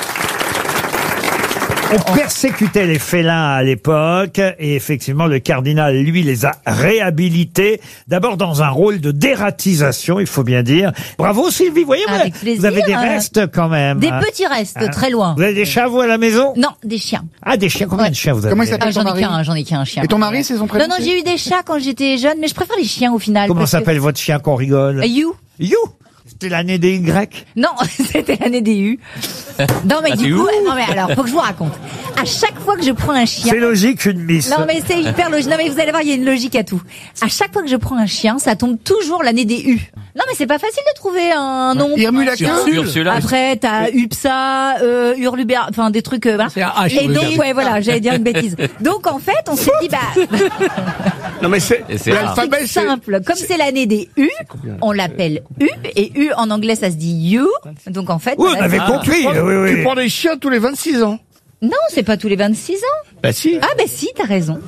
On persécutait les félins à l'époque et effectivement le cardinal, lui, les a réhabilités. D'abord dans un rôle de dératisation, il faut bien dire. Bravo Sylvie, vous voyez, Avec vous, plaisir, vous avez des euh, restes quand même. Des hein. petits restes, Hein. très loin. Vous avez des chats, vous, à la maison? Non, des chiens. Ah, des chiens, combien de chiens vous avez? Comment il s'appelle Ah, ton j'en ai mari? qu'un, j'en ai qu'un chien. Et ton mari, c'est son prénom? Non, non, j'ai eu des chats quand j'étais jeune, mais je préfère les chiens au final. Comment parce que- s'appelle votre chien qu'on rigole? Euh, You. You. C'était l'année des Y. Non, c'était l'année des U. Non, mais Ah, du c'est coup, où non, mais alors, faut que je vous raconte. À chaque fois que je prends un chien. C'est logique, une miss. Non, mais c'est hyper logique. Non, mais vous allez voir, il y a une logique à tout. À chaque fois que je prends un chien, ça tombe toujours l'année des U. Non, mais c'est pas facile de trouver un nom. Irmulacus. Ursula. Après, t'as UPSA, euh, Hurluber, enfin, des trucs, euh, voilà. C'est un H, Et Hurluberlus. donc, ouais, voilà, j'allais dire une bêtise. Donc, en fait, on s'est dit, bah, Non, mais c'est, Et c'est rare. l'alphabet, c'est c'est, simple. Comme c'est l'année des U, on l'appelle U, et U en anglais, ça se dit you. Donc, en fait, Oui, on voilà, avait c'est- compris. tu prends- oui, oui. tu prends des chiens tous les vingt-six ans. Non, c'est pas tous les vingt-six ans. Bah si. Ah, bah si, t'as raison.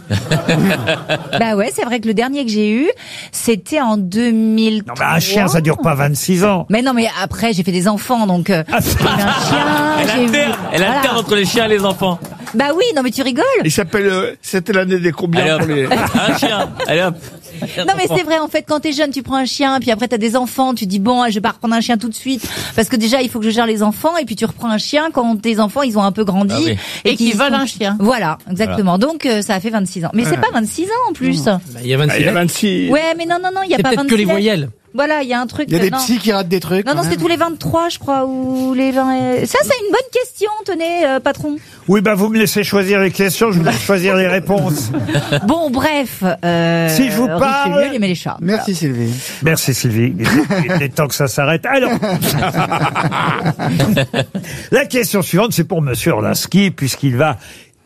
Bah ouais, c'est vrai que le dernier que j'ai eu, c'était en deux mille trois. Non, mais un chien, ça dure pas vingt-six ans. Mais non, mais après, j'ai fait des enfants, donc euh, j'ai eu un chien, Elle j'ai eu... alterne, elle voilà. alterne entre les chiens et les enfants. Bah oui, non mais tu rigoles. Il s'appelle, euh, c'était l'année des combien Allez hop, pour les... un chien. Allez hop. Non mais c'est vrai, en fait, quand t'es jeune, tu prends un chien, puis après t'as des enfants, tu dis bon, je vais pas reprendre un chien tout de suite, parce que déjà il faut que je gère les enfants, et puis tu reprends un chien quand tes enfants ils ont un peu grandi Ah oui. Et qu'ils sont- veulent un chien. Voilà, exactement. Donc euh, ça a fait vingt-six ans. Mais c'est pas vingt-six ans en plus. Bah, il y a Ah, vingt-six il y a lettres. vingt-six. Ouais, mais non non non, il y a C'est pas peut-être vingt-six. que les lettres. voyelles. Voilà, il y a un truc. Il y a des non. psys qui ratent des trucs. Non, non, quand c'était même. tous les vingt-trois, je crois, ou les vingt. et- Ça, c'est une bonne question, tenez, euh, patron. Oui, bah vous me laissez choisir les questions, je vous laisse choisir les réponses. Bon, bref. Euh, Si je vous parle- Richelieu, il aimait les chats. Merci Sylvie. Merci Sylvie. Il est temps que ça s'arrête. Alors, la question suivante, c'est pour Monsieur Orlinski, puisqu'il va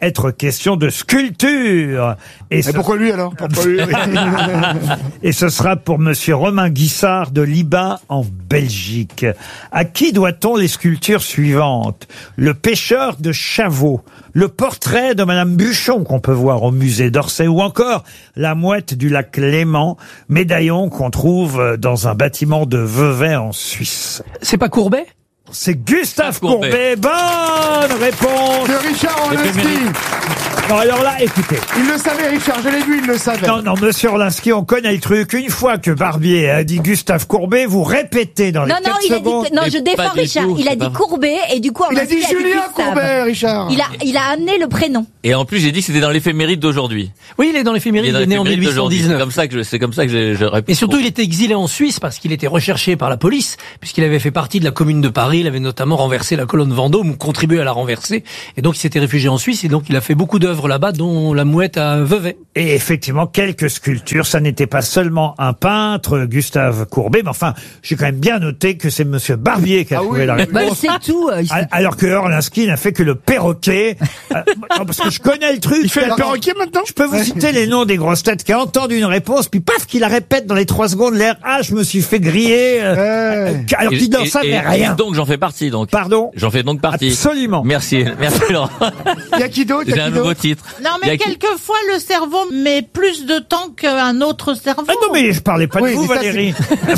être question de sculpture. Et, Et ce... pourquoi lui alors Pourquoi lui Et ce sera pour monsieur Romain Guissard de Libin en Belgique. À qui doit-on les sculptures suivantes? Le pêcheur de Chavaux, le portrait de madame Buchon qu'on peut voir au musée d'Orsay, ou encore la mouette du lac Léman, médaillon qu'on trouve dans un bâtiment de Vevey en Suisse. C'est pas Courbet? C'est Gustave Courbet. Courbet. Bonne réponse. C'est Richard Orlinski. Non, alors là, écoutez. Il le savait, Richard, je l'ai vu, il le savait. Non, non, monsieur Orlinski, on connaît le truc. Une fois que Barbier a dit Gustave Courbet, vous répétez dans les Non, non, quatre il a secondes. dit, non, je défends pas du Richard. tout, Il a c'est dit pas- Courbet et du coup, Il a Orlinski dit Julien Gustave. Courbet, Richard. Il a, il a amené le prénom. Et en plus, j'ai dit que c'était dans l'éphéméride d'aujourd'hui. Oui, il est dans l'éphéméride, il est né en l'éphéméride mille huit cent d'aujourd'hui. C'est dix-neuf. comme ça que je, c'est comme ça que je, je réponds. Et surtout, il était exilé en Suisse parce qu'il était recherché par la police, puisqu'il avait fait partie de la commune de Paris. Il avait notamment renversé la colonne Vendôme ou contribué à la renverser. Et donc, il s'était réfugié en Suisse. Et donc, il a fait beaucoup d'œuvres là-bas, dont la mouette à Vevey. Et effectivement, quelques sculptures. Ça n'était pas seulement un peintre, Gustave Courbet, mais enfin, j'ai quand même bien noté que c'est monsieur Barbier qui a Ah trouvé oui. la Bah, il réponse. sait tout. euh, il sait Al- Alors que Orlinski n'a fait que le perroquet. Euh, non, parce que je connais le truc. Il fait le perroquet maintenant? Je peux vous citer les noms des grosses têtes qui ont entendu une réponse, puis paf, qui la répète dans les trois secondes, l'air « Ah, je me suis fait griller euh, Ouais. euh, alors Et- qu'il n'en et- savait et- rien. Donc, j'en fais partie, donc. Pardon? J'en fais donc partie. Absolument. Merci, merci Laurent. Il y a qui d'autre? Il y J'ai a un qui nouveau d'autre titre. Non, Il y mais a qui- quelquefois, le cerveau met plus de temps qu'un autre cerveau. Ah non, mais je parlais pas Oui, de vous, mais ça, Valérie.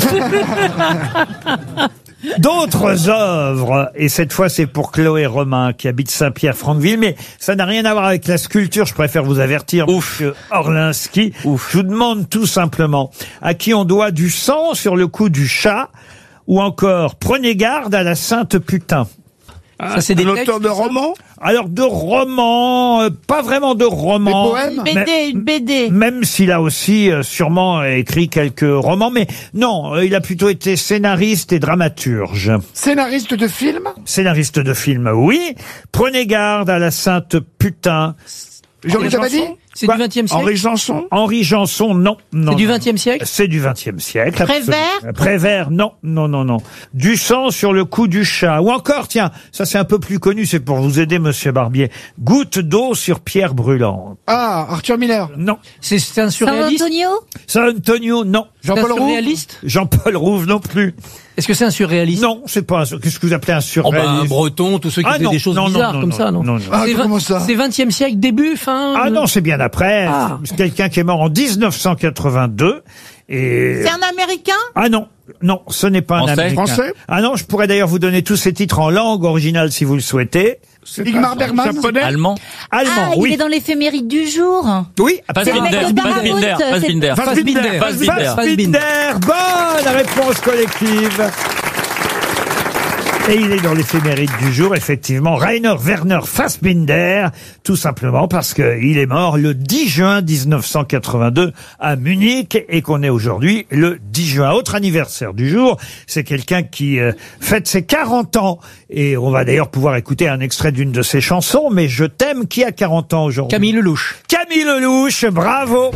D'autres œuvres, et cette fois c'est pour Chloé Romain qui habite Saint-Pierre-Franqueville, mais ça n'a rien à voir avec la sculpture, je préfère vous avertir, Ouf. monsieur Orlinski. Ouf. Je vous demande tout simplement à qui on doit du sang sur le cou du chat, ou encore prenez garde à la sainte putain. Ça, c'est des Un textes, auteur de ça roman? Alors de romans, euh, pas vraiment de romans. Des poèmes? Une B D, une B D. Même s'il a aussi euh, sûrement écrit quelques romans, mais non, euh, il a plutôt été scénariste et dramaturge. Scénariste de film? Scénariste de film, oui. Prenez garde à la sainte putain. Jean-Luc Henri Dabadi? Janson C'est Quoi du vingtième siècle? Henri Janson? Henri Janson, non. non C'est du non. vingtième siècle? C'est du vingtième siècle. Prévert absolument. Prévert, non, non, non, non. Du sang sur le cou du chat. Ou encore, tiens, ça c'est un peu plus connu, c'est pour vous aider, monsieur Barbier. Goutte d'eau sur pierre brûlante. Ah, Arthur Miller. Non. C'est c'est un San surréaliste? Antonio. San Antonio, non. C'est un Jean-Paul Roux? surréaliste? Jean-Paul Rouve non plus. Est-ce que c'est un surréaliste? Non, c'est pas un sur- Qu'est-ce que vous appelez un Oh bah, un surréaliste? breton, tous ceux qui Ah, faisaient non, des choses non, non, bizarres non, comme non, ça, non? non, non. Ah, C'est comment vingt- ça? C'est vingtième siècle, début, fin? Ah non, c'est bien après. Ah. C'est quelqu'un qui est mort en dix-neuf cent quatre-vingt-deux. Et... C'est un Américain? Ah non, non, ce n'est pas Français un Américain. Français Ah non, je pourrais d'ailleurs vous donner tous ces titres en langue originale si vous le souhaitez. C'est Ingmar un Bergman? Japonais? Allemand. Allemand, Ah, il oui. est dans l'éphéméride du jour. Oui, C'est le mec Fassbinder, de Paramount, Fassbinder, c'est- Fassbinder. Fassbinder. Fassbinder. Fassbinder. Bonne réponse collective. Et il est dans l'éphéméride du jour, effectivement, Rainer Werner Fassbinder, tout simplement parce qu'il est mort le dix juin mille neuf cent quatre-vingt-deux à Munich et qu'on est aujourd'hui le dix juin. Autre anniversaire du jour, c'est quelqu'un qui euh, fête ses quarante ans et on va d'ailleurs pouvoir écouter un extrait d'une de ses chansons, mais Je t'aime, qui a quarante ans aujourd'hui? Camille Lelouch. Camille Lelouch, bravo.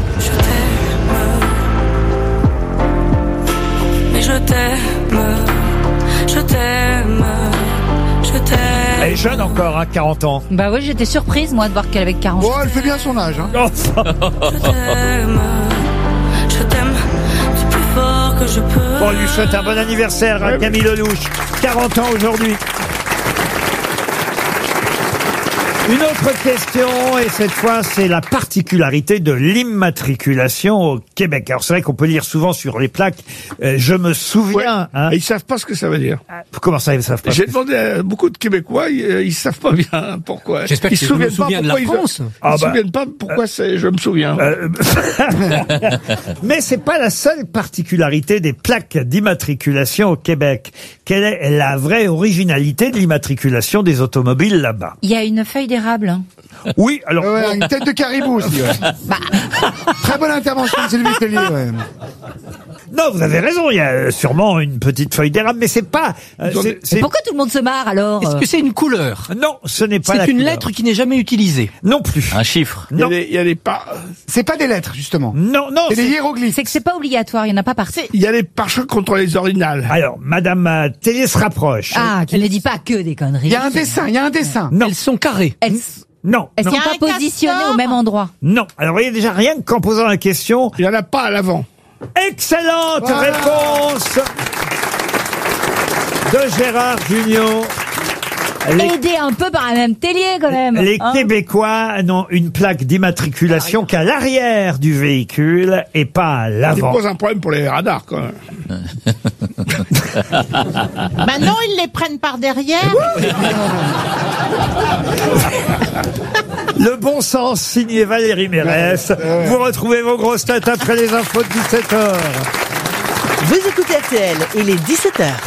Mais je t'aime, je t'aime, je t'aime. Elle est jeune encore, hein, quarante ans. Bah oui, j'étais surprise, moi, de voir qu'elle avait quarante. Oh, elle fait bien son âge. Hein. Je t'aime, je t'aime du plus fort que je peux. Bon, on lui souhaite un bon anniversaire à Camille Lelouch. quarante ans aujourd'hui. Une autre question, et cette fois, c'est la particularité de l'immatriculation au Québec. Alors, c'est vrai qu'on peut lire souvent sur les plaques, euh, je me souviens. Hein. Et ils savent pas ce que ça veut dire. Comment ça, ils savent pas? J'ai demandé à beaucoup de Québécois, ils, euh, ils savent pas bien pourquoi. J'espère Ils que se je me souviennent pas souviens de la pourquoi ils- France. Ils Ah se bah. souviennent pas pourquoi c'est, je me souviens. Euh, Mais c'est pas la seule particularité des plaques d'immatriculation au Québec. Quelle est la vraie originalité de l'immatriculation des automobiles là-bas? Il y a une feuille d'érable. Oui, alors... Ouais, ouais, une tête de caribou aussi. Ouais. Très bonne intervention de Sylvie Tellier. Ouais. Non, vous avez raison, il y a euh, sûrement une petite feuille d'érable, mais c'est pas... euh, c'est- Mais c'est- pourquoi tout le monde se marre alors Est-ce que c'est une couleur? Non, ce n'est pas la C'est une couleur. lettre qui n'est jamais utilisée. Non plus. Un chiffre. Il y a Non. des, il y a des pas, C'est pas des lettres, justement. Non, non. C'est des c'est- hiéroglyphes. C'est que c'est pas obligatoire, il y en a pas partout. il y a des pare-chocs contre les ordinales. Alors, Madame euh, Télé se rapproche. Ah, qui ne dit pas que des conneries. Il y a un dessin, il y a un dessin. Non. Elles sont carrées. Elles- Non. Elles non. sont Il y a pas un positionnées castor au même endroit. Non. Alors, vous voyez déjà, rien qu'en posant la question. Il n'y en a pas à l'avant. Excellente Voilà. réponse de Gérard Junior. Les, Aidé un peu par la même Tellier, quand même. les hein. Québécois n'ont une plaque d'immatriculation qu'à l'arrière du véhicule et pas à Ça l'avant. pose un problème pour les radars, quand même. Bah non, ils les prennent par derrière. Le bon sens signé Valérie Mérès. Vous retrouvez vos grosses têtes après les infos de dix-sept heures. Vous écoutez R T L, il est dix-sept heures.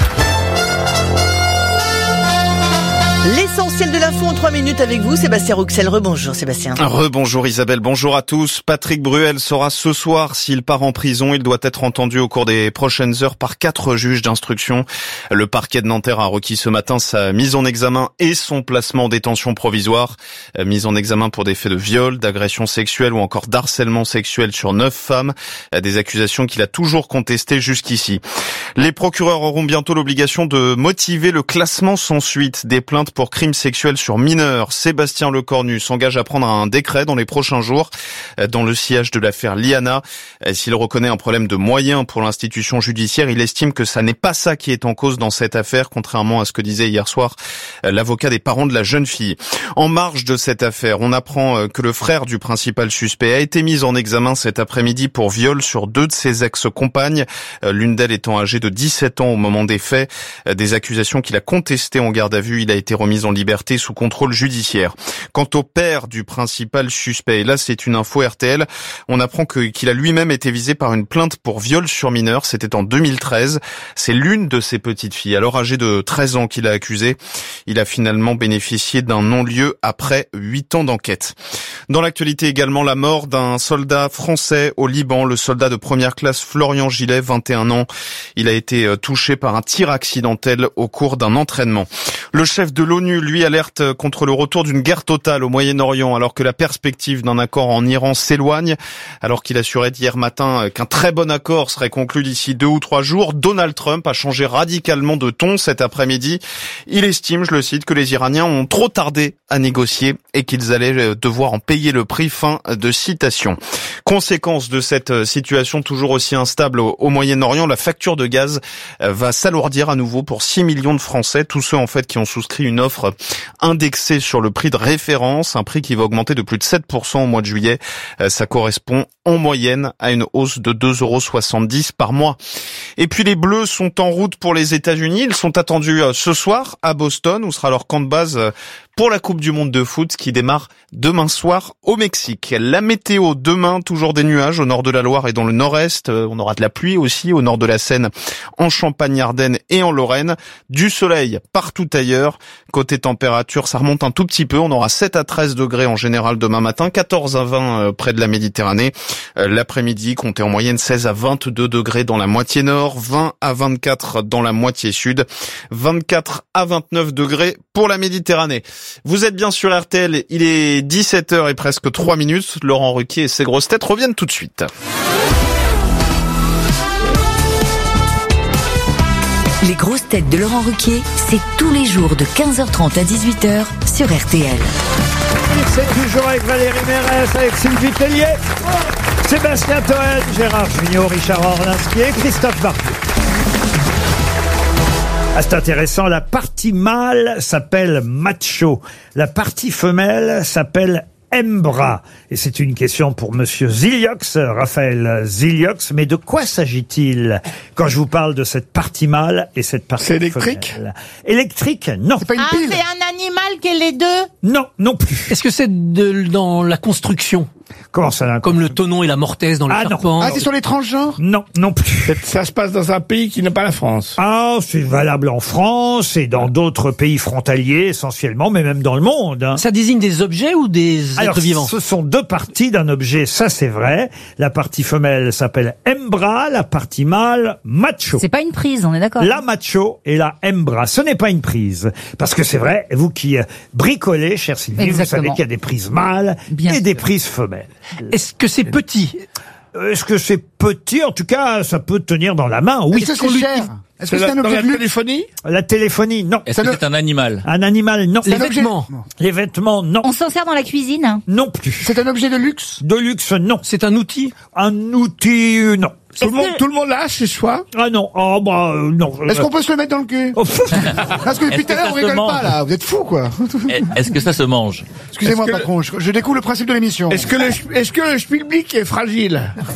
L'essentiel de l'info en trois minutes avec vous, Sébastien Rouxel. Rebonjour Sébastien. Rebonjour Isabelle, bonjour à tous. Patrick Bruel saura ce soir s'il part en prison. Il doit être entendu au cours des prochaines heures par quatre juges d'instruction. Le parquet de Nanterre a requis ce matin sa mise en examen et son placement en détention provisoire. Mise en examen pour des faits de viol, d'agression sexuelle ou encore d'harcèlement sexuel sur neuf femmes. Des accusations qu'il a toujours contestées jusqu'ici. Les procureurs auront bientôt l'obligation de motiver le classement sans suite des plaintes pour crimes sexuels sur mineurs. Sébastien Lecornu s'engage à prendre un décret dans les prochains jours dans le sillage de l'affaire Liana. S'il reconnaît un problème de moyens pour l'institution judiciaire, il estime que ça n'est pas ça qui est en cause dans cette affaire, contrairement à ce que disait hier soir l'avocat des parents de la jeune fille. En marge de cette affaire, on apprend que le frère du principal suspect a été mis en examen cet après-midi pour viol sur deux de ses ex-compagnes, l'une d'elles étant âgée de dix-sept ans au moment des faits. Des accusations qu'il a contestées en garde à vue. Il a été remise en liberté sous contrôle judiciaire. Quant au père du principal suspect, et là c'est une info R T L, on apprend que, qu'il a lui-même été visé par une plainte pour viol sur mineur. C'était en deux mille treize. C'est l'une de ses petites filles, alors âgée de treize ans, qu'il a accusé. Il a finalement bénéficié d'un non-lieu après huit ans d'enquête. Dans l'actualité également, la mort d'un soldat français au Liban, le soldat de première classe Florian Gillet, vingt et un ans. Il a été touché par un tir accidentel au cours d'un entraînement. Le chef de l'ONU, lui, alerte contre le retour d'une guerre totale au Moyen-Orient, alors que la perspective d'un accord en Iran s'éloigne. Alors qu'il assurait hier matin qu'un très bon accord serait conclu d'ici deux ou trois jours, Donald Trump a changé radicalement de ton cet après-midi. Il estime, je le cite, que les Iraniens ont trop tardé à négocier et qu'ils allaient devoir en payer le prix. Fin de citation. Conséquence de cette situation toujours aussi instable au, au Moyen-Orient, la facture de gaz va s'alourdir à nouveau pour six millions de Français, tous ceux en fait qui ont souscrit une offre indexée sur le prix de référence, un prix qui va augmenter de plus de sept pour cent au mois de juillet. Ça correspond en moyenne à une hausse de deux euros soixante-dix par mois. Et puis les Bleus sont en route pour les États-Unis. Ils sont attendus ce soir à Boston, où sera leur camp de base pour la Coupe du Monde de foot qui démarre demain soir au Mexique. La météo demain, toujours des nuages au nord de la Loire et dans le nord-est. On aura de la pluie aussi au nord de la Seine, en Champagne-Ardenne et en Lorraine. Du soleil partout ailleurs. Côté température, ça remonte un tout petit peu. On aura sept à treize degrés en général demain matin, quatorze à vingt près de la Méditerranée. L'après-midi, comptez en moyenne seize à vingt-deux degrés dans la moitié nord, vingt à vingt-quatre dans la moitié sud, vingt-quatre à vingt-neuf degrés pour la Méditerranée. Vous êtes bien sur R T L, il est dix-sept heures et presque trois minutes. Laurent Ruquier et ses grosses têtes reviennent tout de suite. Les grosses têtes de Laurent Ruquier, c'est tous les jours de quinze heures trente à dix-huit heures sur R T L. C'est toujours avec Valérie Mérès, avec Sylvie Tellier, Sébastien Toen, Gérard Junior, Richard Orlinski et Christophe Barbier. Ah, c'est intéressant, la partie mâle s'appelle macho, la partie femelle s'appelle Embra. Et c'est une question pour Monsieur Ziliox, Raphaël Ziliox. Mais de quoi s'agit-il quand je vous parle de cette partie mâle et cette partie femelle? C'est électrique? Électrique, non. C'est pas une ah, pile. C'est un animal qui est les deux? Non, non plus. Est-ce que c'est de, dans la construction? Comment ça? Comme le tonneau et la mortaise dans le ah, serpent. Non. Ah, c'est sur les transgenres? Non, non plus. Ça se passe dans un pays qui n'est pas la France. Ah, c'est valable en France et dans d'autres pays frontaliers essentiellement, mais même dans le monde. Hein. Ça désigne des objets ou des Alors, êtres vivants? Ce sont deux parties d'un objet, ça c'est vrai. La partie femelle s'appelle Embra, la partie mâle macho. C'est pas une prise, on est d'accord? La macho et la Embra, ce n'est pas une prise. Parce que c'est vrai, vous qui bricolez, cher Sylvie, vous savez qu'il y a des prises mâles Bien et sûr. des prises femelles. Est-ce que c'est petit? Est-ce que c'est petit? En tout cas, ça peut tenir dans la main, oui. Est-ce que c'est cher? Est-ce que c'est un Dans objet la de luxe? téléphonie? La téléphonie, non. Est-ce que c'est un animal? Un animal, non. Les un objet- vêtements. Les vêtements, non. On s'en sert dans la cuisine. Non plus. C'est un objet de luxe? De luxe, non. C'est un outil. Un outil, euh, non. Tout le, Est-ce monde, que- tout le monde l'a chez soi? Ah non, oh bah euh, non. Est-ce qu'on peut se le mettre dans le cul? Oh, pff. Parce que depuis Est-ce tout à que l'heure, ça on se rigole mange? pas, là. Vous êtes fous, quoi. Est-ce que ça se mange? Excusez-moi, Est-ce que- patron. Je, je découvre le principe de l'émission. Est-ce que le, est-ce que le schmilblick est fragile?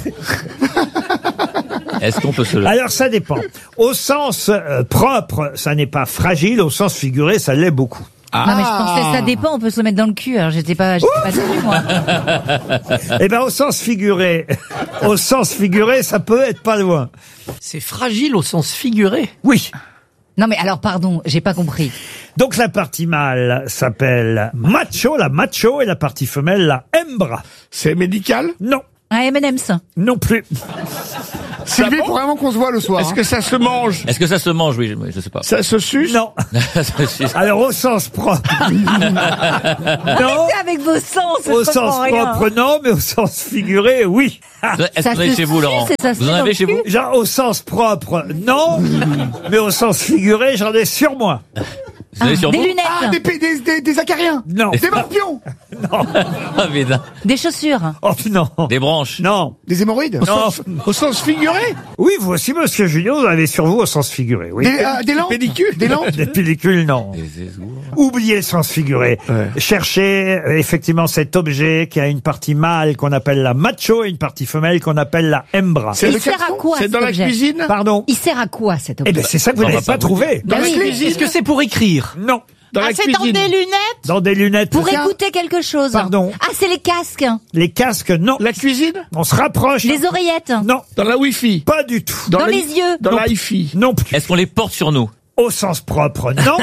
Est-ce qu'on peut se le... Alors ça dépend. Au sens euh, propre, ça n'est pas fragile. Au sens figuré, ça l'est beaucoup. Non mais je pensais ça dépend, on peut se le mettre dans le cul. Alors j'étais pas, j'étais pas dessus moi. Eh ben au sens figuré, au sens figuré, ça peut être pas loin. C'est fragile au sens figuré. Oui. Non mais alors pardon, j'ai pas compris. Donc la partie mâle s'appelle macho, la macho, et la partie femelle, la hembra. C'est médical? Non. Un M and M's. Non plus. Sylvie, faut vraiment qu'on se voit le soir. Est-ce hein. que ça se mange? Est-ce que ça se mange? Oui, je, je sais pas. Ça se suce? Non. Alors au sens propre. non. Arrêtez avec vos sens. je Au comprends sens rien. propre, non, mais au sens figuré, oui. Est-ce Ça que vous en avez se chez vous, suce Laurent? et ça se Vous en met dans avez le chez cul? vous? Genre, au sens propre, non, mais au sens figuré, j'en ai sur moi. Vous en avez sur Des vous? lunettes, Ah, des, p- des, des, des acariens. Non. Des morpions. Ah, mais non. des chaussures. Oh non. Des branches. Non. Des hémorroïdes. Non. Au sens figuré? Oui, vous aussi, monsieur Julien, vous avez sur vous au sens figuré, oui. Des, euh, des lampes. Pellicules? Des lampes. Des pellicules, non. Oubliez le sens figuré. Ouais. Cherchez euh, effectivement cet objet qui a une partie mâle qu'on appelle la macho et une partie femelle qu'on appelle la hembra. C'est Il le sert à caleçon? quoi, C'est cet dans la objet cuisine? Pardon. Il sert à quoi cet objet? Eh ben, c'est ça que vous On va n'avez pas pas vous trouvé. Dans la oui, cuisine? Est-ce que c'est pour écrire? Non. Dans Ah, la c'est dans cuisine? des lunettes? Dans des lunettes. Pour Tiens. écouter quelque chose. Pardon. Ah, c'est les casques. Les casques, non. La cuisine? On se rapproche. Les oreillettes. Non. Dans la Wi-Fi? Pas du tout. Dans la- les yeux. Dans Non. la hi-fi? Non plus. Est-ce qu'on les porte sur nous? Au sens propre, non.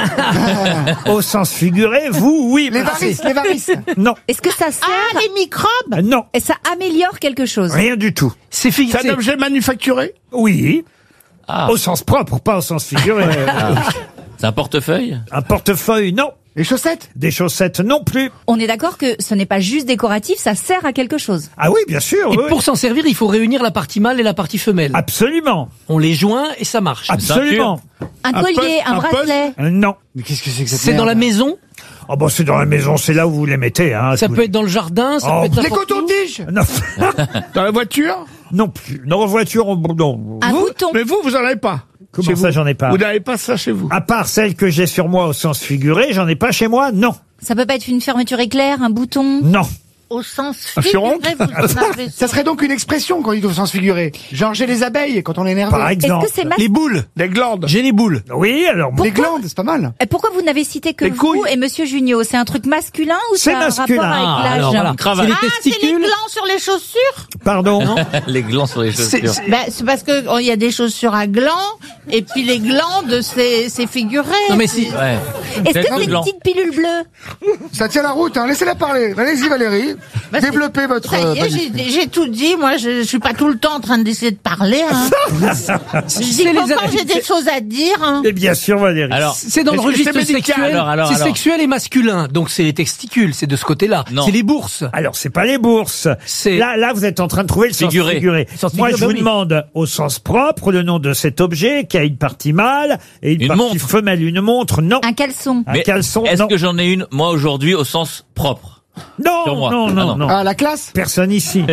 Au sens figuré, vous, oui. Les mais varices. c'est- Les varices. Non. Est-ce que ça sert? Ah, les microbes? Non. Et ça améliore quelque chose? Rien du tout. C'est C'est fixé. un objet manufacturé? Oui. Ah. Au sens propre, pas au sens figuré. C'est un portefeuille? Un portefeuille, non. Les chaussettes. Des chaussettes, non plus. On est d'accord que ce n'est pas juste décoratif, ça sert à quelque chose. Ah oui, bien sûr. Et oui. pour s'en servir, il faut réunir la partie mâle et la partie femelle. Absolument. On les joint et ça marche. Absolument. Un, Un collier, poste- un un bracelet. Euh, Non. Mais qu'est-ce que c'est que cette C'est dans la merde maison. Oh bon, c'est dans la maison, c'est là où vous les mettez. Hein, Ça Vous- peut être dans le jardin. Ça Oh, peut être Les n'importe où. cotons-tiges. Non. Dans la voiture? non plus. Non, en voiture, on... non. Un Vous? bouton. Mais vous, vous en avez pas? Comment Chez ça, vous? j'en ai pas? Vous n'avez pas ça chez vous? À part celle que j'ai sur moi au sens figuré, j'en ai pas chez moi, non. Ça peut pas être une fermeture éclair, un bouton. Non. Au sens Assurance? figuré, vous en avez Ça serait donc une expression quand il dit au sens figuré. Genre j'ai les abeilles quand on est nerveux. Par exemple. Est-ce que c'est mas- Les boules. Des glandes? J'ai les boules. Oui, alors... bon, Les glandes, c'est pas mal. Et pourquoi vous n'avez cité que Les vous couilles. et Monsieur Junio? C'est un truc masculin ou C'est ça a un masculin. rapport avec Ah, l'âge? alors voilà. Cravate. C'est les Ah, c'est les testicules. glands sur les chaussures? Pardon. Les glands sur les C'est- chaussures. c'est- Ben, c'est parce que oh, il y a des chaussures à glands, et puis les glandes, c'est, c'est figuré. Non mais si. Ouais. Est-ce que Des c'est une glands. petite pilule bleue? Ça tient la route, hein. Laissez-la parler. Allez-y, Valérie. Bah, c'est- Développez votre. Ça euh, y est, panique. j'ai, j'ai tout dit. Moi, je, je suis pas tout le temps en train d'essayer de parler. Hein. je dis C'est les quand a- j'ai des choses à dire. Hein. Et bien sûr, Valérie. Alors, C'est dans le Est-ce que registre c'est médical, sexuel. alors, alors, c'est alors. sexuel et masculin. Donc c'est les testicules. C'est de ce côté-là. Non. C'est les bourses. Alors, c'est pas les bourses. C'est- Là, là, vous êtes en train de trouver le Figuré. sens figuré. Sens Moi, figuré, je bah vous oui. demande au sens propre le nom de cet objet qui a une partie mâle et une, Une partie montre. femelle. Une montre, non. Un caleçon. Un mais caleçon, est-ce non. que j'en ai une, moi, aujourd'hui, au sens propre? Non, Sur moi. non, Ah, non, non. non. Ah, la classe, Personne ici.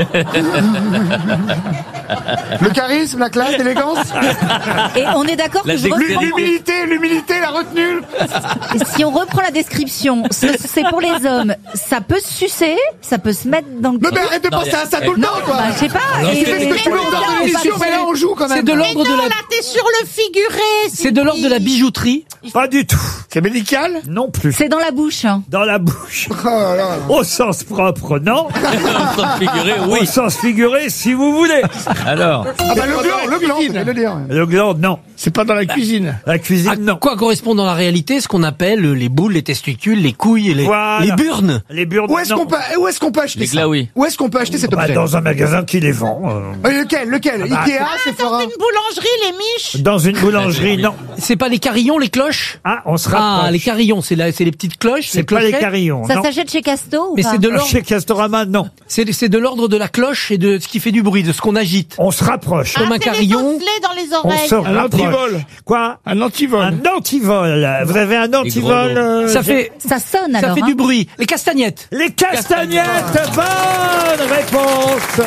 le charisme, la classe, l'élégance, Et on est d'accord que La je dextérité. reprends, l'humilité, l'humilité, la retenue. si on reprend la description, ce- c'est pour les hommes. Ça peut se sucer, ça peut se mettre dans le Mais, cul. mais arrête de Non, penser y a- à ça tout le Non, temps, toi. bah, je sais pas. Tu Et- fais ce et- que tu veux et- dans et- l'émission, mais là on joue quand C'est même. de Mais l'ordre non, de la. là, t'es sur le figuré. C'est de l'ordre de la bijouterie. Pas du tout. C'est médical? Non plus. C'est dans la bouche. hein. Dans la bouche. Oh là là. Au sens propre, non. Au sens figuré, Au oui. sens figuré, si vous voulez. Alors, Ah bah le gland, le gland, cuisine. je vais le dire. Le gland, non. C'est pas dans la cuisine? La cuisine, À non. quoi correspond dans la réalité ce qu'on appelle les boules, les testicules, les couilles et les, Voilà. les burnes. Les burnes, Où est-ce non. qu'on peut, où est-ce qu'on peut acheter les ça glaouis. Où est-ce qu'on peut acheter cet Bah, objet dans un magasin qui les vend. euh. Euh, Lequel, lequel bah, Ikea, Ah, dans une boulangerie, les miches. Dans une boulangerie, non. C'est pas les carillons, les cloches? Ah, on se Ah, rapproche. les carillons, c'est la, c'est les petites cloches. C'est pas les clochettes. carillons, Ça non. s'achète chez Casto ou Mais pas c'est de l'ordre. Chez Castorama, non. C'est, c'est de l'ordre de la cloche et de ce qui fait du bruit, de ce qu'on agite. On se rapproche. Ah, Comme un c'est les carillon. osselets dans les On oreilles. se Un rapproche. antivol. Quoi? Un antivol. Un antivol. Vous avez un antivol euh, Ça fait, Ça sonne ça alors. fait hein. du bruit. Les castagnettes. Les castagnettes. Bonne réponse.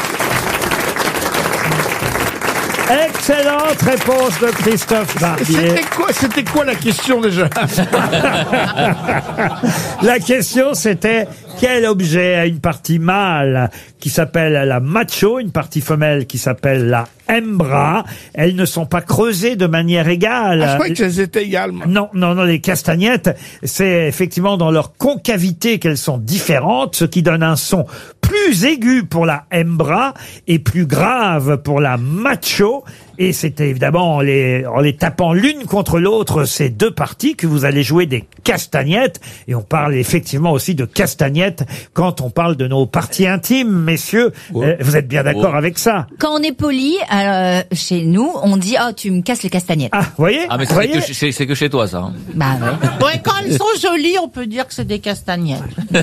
Excellente réponse de Christophe Barbier. C'était quoi, c'était quoi la question déjà? La question c'était quel objet a une partie mâle qui s'appelle la macho, une partie femelle qui s'appelle la hembra. Elles ne sont pas creusées de manière égale. Ah, je croyais qu'elles étaient égales. moi. Non, non, non, les castagnettes, c'est effectivement dans leur concavité qu'elles sont différentes, ce qui donne un son plus aigu pour la hembra et plus grave pour la macho. Et c'est évidemment en les, en les tapant l'une contre l'autre, ces deux parties, que vous allez jouer des castagnettes. Et on parle effectivement aussi de castagnettes quand on parle de nos parties intimes, messieurs. Euh, vous êtes bien d'accord Oh. avec ça? Quand on est poli, euh, chez nous, on dit oh tu me casses les castagnettes. Ah, vous voyez? Ah, mais Vous c'est voyez que, c'est, c'est que chez toi, ça. hein. Bah ouais. Ouais, quand elles sont jolies, on peut dire que c'est des castagnettes.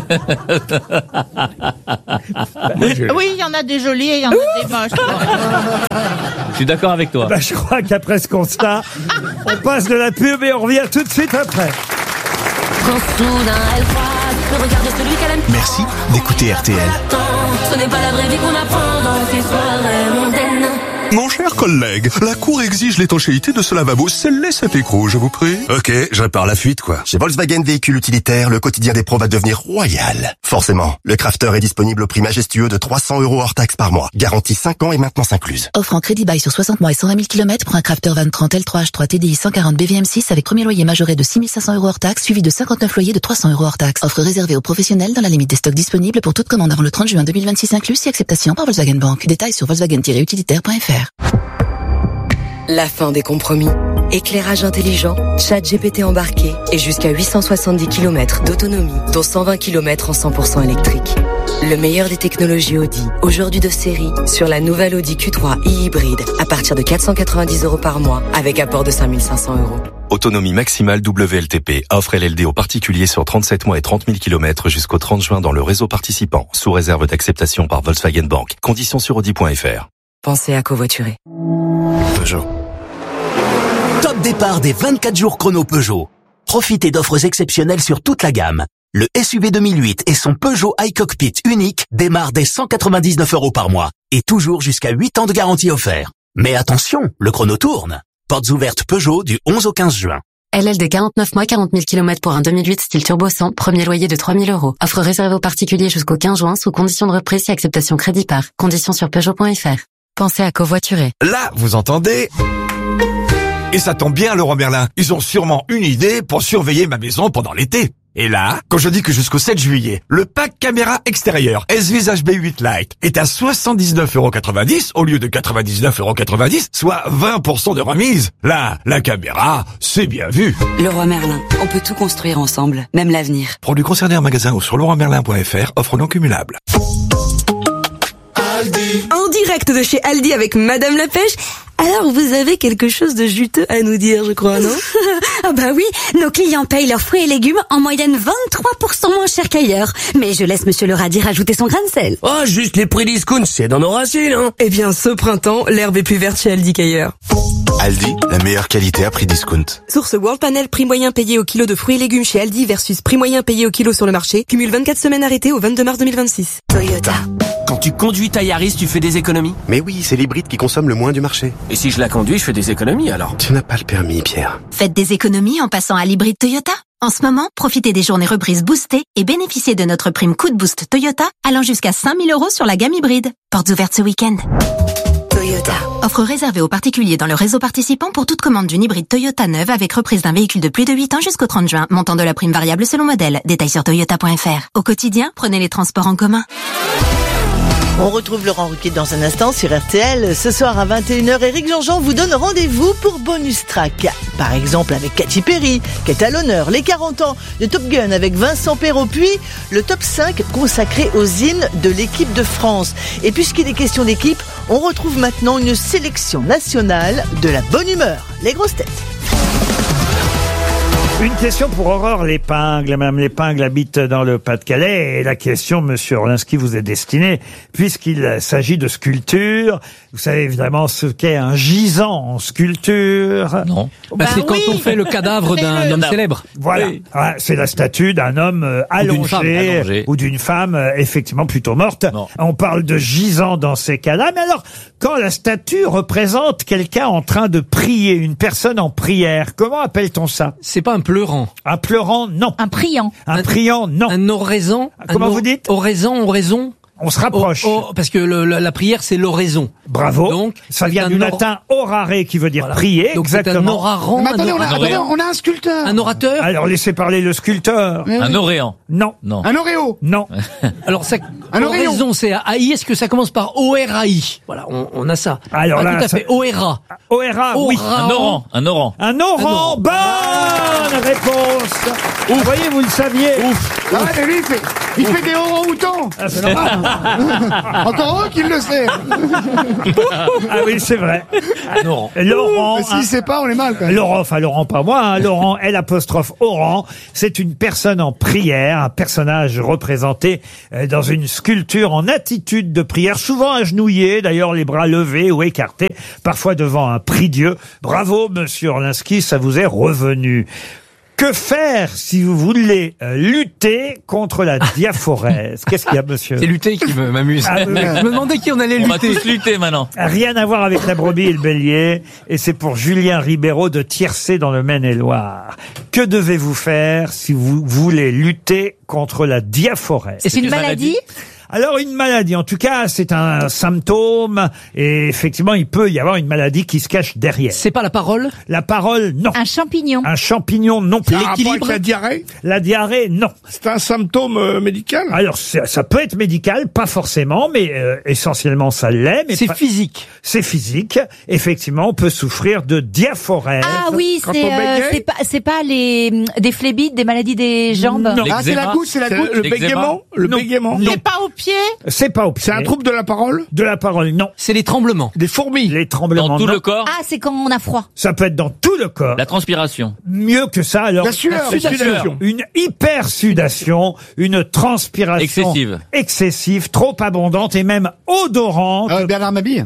Oui, il y en a des jolies et il y en a des moches. Je suis d'accord avec toi. Bah, je crois qu'après ce constat, on passe de la pub et on revient tout de suite après. Quand soudain elle croise le regard de celui qu'elle aime. Merci d'écouter R T L. Ce n'est pas la vraie vie qu'on apprend dans ces soirées mondaines. Mon cher collègue, la Cour exige l'étanchéité de ce lavabo. Scellez cet écrou, je vous prie. Ok, je répare la fuite, quoi. Chez Volkswagen Véhicules Utilitaires, le quotidien des pros va devenir royal. Forcément, le Crafter est disponible au prix majestueux de trois cents euros hors taxe par mois. Garantie cinq ans et maintenance incluse. Offre en crédit bail sur soixante mois et cent vingt mille kilomètres pour un Crafter vingt trente L trois H trois T D I cent quarante B V M six avec premier loyer majoré de six mille cinq cents euros hors taxe, suivi de cinquante-neuf loyers de trois cents euros hors taxe. Offre réservée aux professionnels dans la limite des stocks disponibles pour toute commande avant le trente juin deux mille vingt-six inclus si acceptation par Volkswagen Bank. Détails sur volkswagen tiret utilitaire point f r. La fin des compromis. Éclairage intelligent, chat G P T embarqué et jusqu'à huit cent soixante-dix kilomètres d'autonomie, dont cent vingt kilomètres en cent pour cent électrique. Le meilleur des technologies Audi, aujourd'hui de série, sur la nouvelle Audi Q trois e-hybride, à partir de quatre cent quatre-vingt-dix euros par mois, avec apport de cinq mille cinq cents euros. Autonomie maximale W L T P. Offre L L D aux particuliers sur trente-sept mois et trente mille kilomètres jusqu'au trente juin dans le réseau participant, sous réserve d'acceptation par Volkswagen Bank. Conditions sur audi point f r. Pensez à covoiturer. Peugeot. Top départ des vingt-quatre jours chrono Peugeot. Profitez d'offres exceptionnelles sur toute la gamme. Le S U V deux mille huit et son Peugeot iCockpit unique démarrent dès cent quatre-vingt-dix-neuf euros par mois et toujours jusqu'à huit ans de garantie offert. Mais attention, le chrono tourne. Portes ouvertes Peugeot du onze au quinze juin. L L D quarante-neuf mois, quarante mille kilomètres pour un deux mille huit style turbo cent, premier loyer de trois mille euros. Offre réservée aux particuliers jusqu'au quinze juin sous condition de reprise et acceptation crédit par. Conditions sur peugeot point f r. Pensez à covoiturer. Là, vous entendez? Et ça tombe bien, Leroy Merlin. Ils ont sûrement une idée pour surveiller ma maison pendant l'été. Et là, quand je dis que jusqu'au sept juillet, le pack caméra extérieure S-Vis H B huit Lite est à soixante-dix-neuf euros quatre-vingt-dix au lieu de quatre-vingt-dix-neuf euros quatre-vingt-dix, soit vingt pour cent de remise. Là, la caméra, c'est bien vu. Leroy Merlin, on peut tout construire ensemble, même l'avenir. Produits concernés en magasin ou sur leroy merlin point f r, offre non cumulable. En direct de chez Aldi avec Madame la Pêche. Alors, vous avez quelque chose de juteux à nous dire, je crois, non? Ah bah oui, nos clients payent leurs fruits et légumes en moyenne vingt-trois pour cent moins cher qu'ailleurs. Mais je laisse Monsieur le Radis rajouter son grain de sel. Oh, juste les prix discount, c'est dans nos racines, hein. Eh bien, ce printemps, l'herbe est plus verte chez Aldi qu'ailleurs. Aldi, la meilleure qualité à prix discount. Source World Panel, prix moyen payé au kilo de fruits et légumes chez Aldi versus prix moyen payé au kilo sur le marché. Cumule vingt-quatre semaines arrêtées au vingt-deux mars deux mille vingt-six. Toyota. Quand tu conduis ta Yaris, tu fais des économies? Mais oui, c'est l'hybride qui consomme le moins du marché. Et si je la conduis, je fais des économies alors? Tu n'as pas le permis, Pierre. Faites des économies en passant à l'hybride Toyota. En ce moment, profitez des journées reprises boostées et bénéficiez de notre prime coup de boost Toyota allant jusqu'à cinq mille euros sur la gamme hybride. Portes ouvertes ce week-end. Toyota. Offre réservée aux particuliers dans le réseau participant pour toute commande d'une hybride Toyota neuve avec reprise d'un véhicule de plus de huit ans jusqu'au trente juin. Montant de la prime variable selon modèle. Détails sur toyota point f r. Au quotidien, prenez les transports en commun. On retrouve Laurent Ruquier dans un instant sur R T L. Ce soir à vingt et une heures, Éric Jean-Jean vous donne rendez-vous pour Bonus Track. Par exemple avec Katy Perry, qui est à l'honneur, les quarante ans de Top Gun avec Vincent Perrault, puis le top cinq consacré aux hymnes de l'équipe de France. Et puisqu'il est question d'équipe, On retrouve maintenant une sélection nationale de la bonne humeur. Les grosses têtes. Une question pour Aurore Lépingle. Madame Lépingle habite dans le Pas-de-Calais et la question, monsieur Orlinski, vous est destinée puisqu'il s'agit de sculpture. Vous savez évidemment ce qu'est un gisant en sculpture. Non. Bah, c'est quand on fait le cadavre d'un homme célèbre. Voilà. Oui. Ah, c'est la statue d'un homme euh, allongé, femme allongée. ou d'une femme euh, effectivement plutôt morte. Non. On parle de gisant dans ces cas-là. Mais alors, quand la statue représente quelqu'un en train de prier, une personne en prière, comment appelle-t-on ça? C'est pas un pleurant. Un pleurant, non. Un priant. Un, un priant, non. Un oraison. Comment un vous dites? Oraison, oraison. On se rapproche. Oh, oh, parce que le, la, la prière, c'est l'oraison. Bravo. Donc, ça vient du or... latin orare, qui veut dire voilà. prier. Donc exactement. C'est un oraran. Mais attendez, un on a, attendez, on a un sculpteur. Un orateur. Alors, laissez parler le sculpteur. Oui. Un oréant. Non. Non. Un oréo. Non. Alors, ça, un oraison, c'est A I. Est-ce que ça commence par O R A I? Voilà, on, on a ça. Alors ah, là, tout à ça... fait. O R A. O R A, oui. Un oran. Un oran. Un oran. Bonne réponse. Vous voyez, vous le saviez. Ouf. Ah, mais lui, il fait, il fait des orang-outans. Ah, c'est normal. Encore eux qui le sait. Ah oui, c'est vrai. Laurent. Laurent. Mais s'il sait pas, on est mal, quand même. Laurent, enfin Laurent pas moi, hein, Laurent L apostrophe Oran, c'est une personne en prière, un personnage représenté euh, dans une sculpture en attitude de prière, souvent agenouillé, d'ailleurs les bras levés ou écartés, parfois devant un prie-dieu. Bravo, monsieur Orlinski, ça vous est revenu. Que faire si vous voulez euh, lutter contre la diaphorèse? Qu'est-ce qu'il y a, monsieur? C'est lutter qui me- m'amuse. Ah, oui. Je me demandais qui on allait On va lutter. tous lutter maintenant. Rien à voir avec la brebis et le bélier, et c'est pour Julien Ribeiro de Tiercé dans le Maine-et-Loire. Que devez-vous faire si vous voulez lutter contre la diaphorèse? Et c'est une maladie? Alors une maladie, en tout cas, c'est un symptôme, et effectivement, il peut y avoir une maladie qui se cache derrière. C'est pas la parole? La parole, non. Un champignon. Un champignon, non plus. Un rapport avec la diarrhée? La diarrhée, non. C'est un symptôme euh, médical? Alors, ça, ça peut être médical, pas forcément, mais euh, essentiellement ça l'est. Mais C'est pas- physique. C'est physique. Effectivement, on peut souffrir de diaphorèse. Ah oui, Quand c'est on euh, bégaye c'est pas c'est pas les des phlébites, des maladies des jambes. Non. Ah, c'est la L'eczéma. goutte, c'est la C'est goutte. le L'eczéma. bégaiement? Le Non. bégaiement? C'est pas au pied? C'est pas au pied. C'est un trouble de la parole? de la parole, non. C'est les tremblements. Des fourmis? Les tremblements, Dans tout non. le corps. Ah, c'est quand on a froid. Ça peut être dans tout le corps. La transpiration. Mieux que ça, alors. La sueur. La sudation. Une hypersudation, une transpiration Excessive. excessive, trop abondante et même odorante. Ah, Bernard Mabille.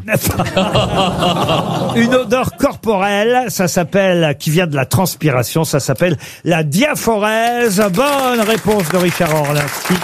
Une odeur corporelle, ça s'appelle, qui vient de la transpiration, ça s'appelle la diaphorèse. Bonne réponse de Richard Orlinski.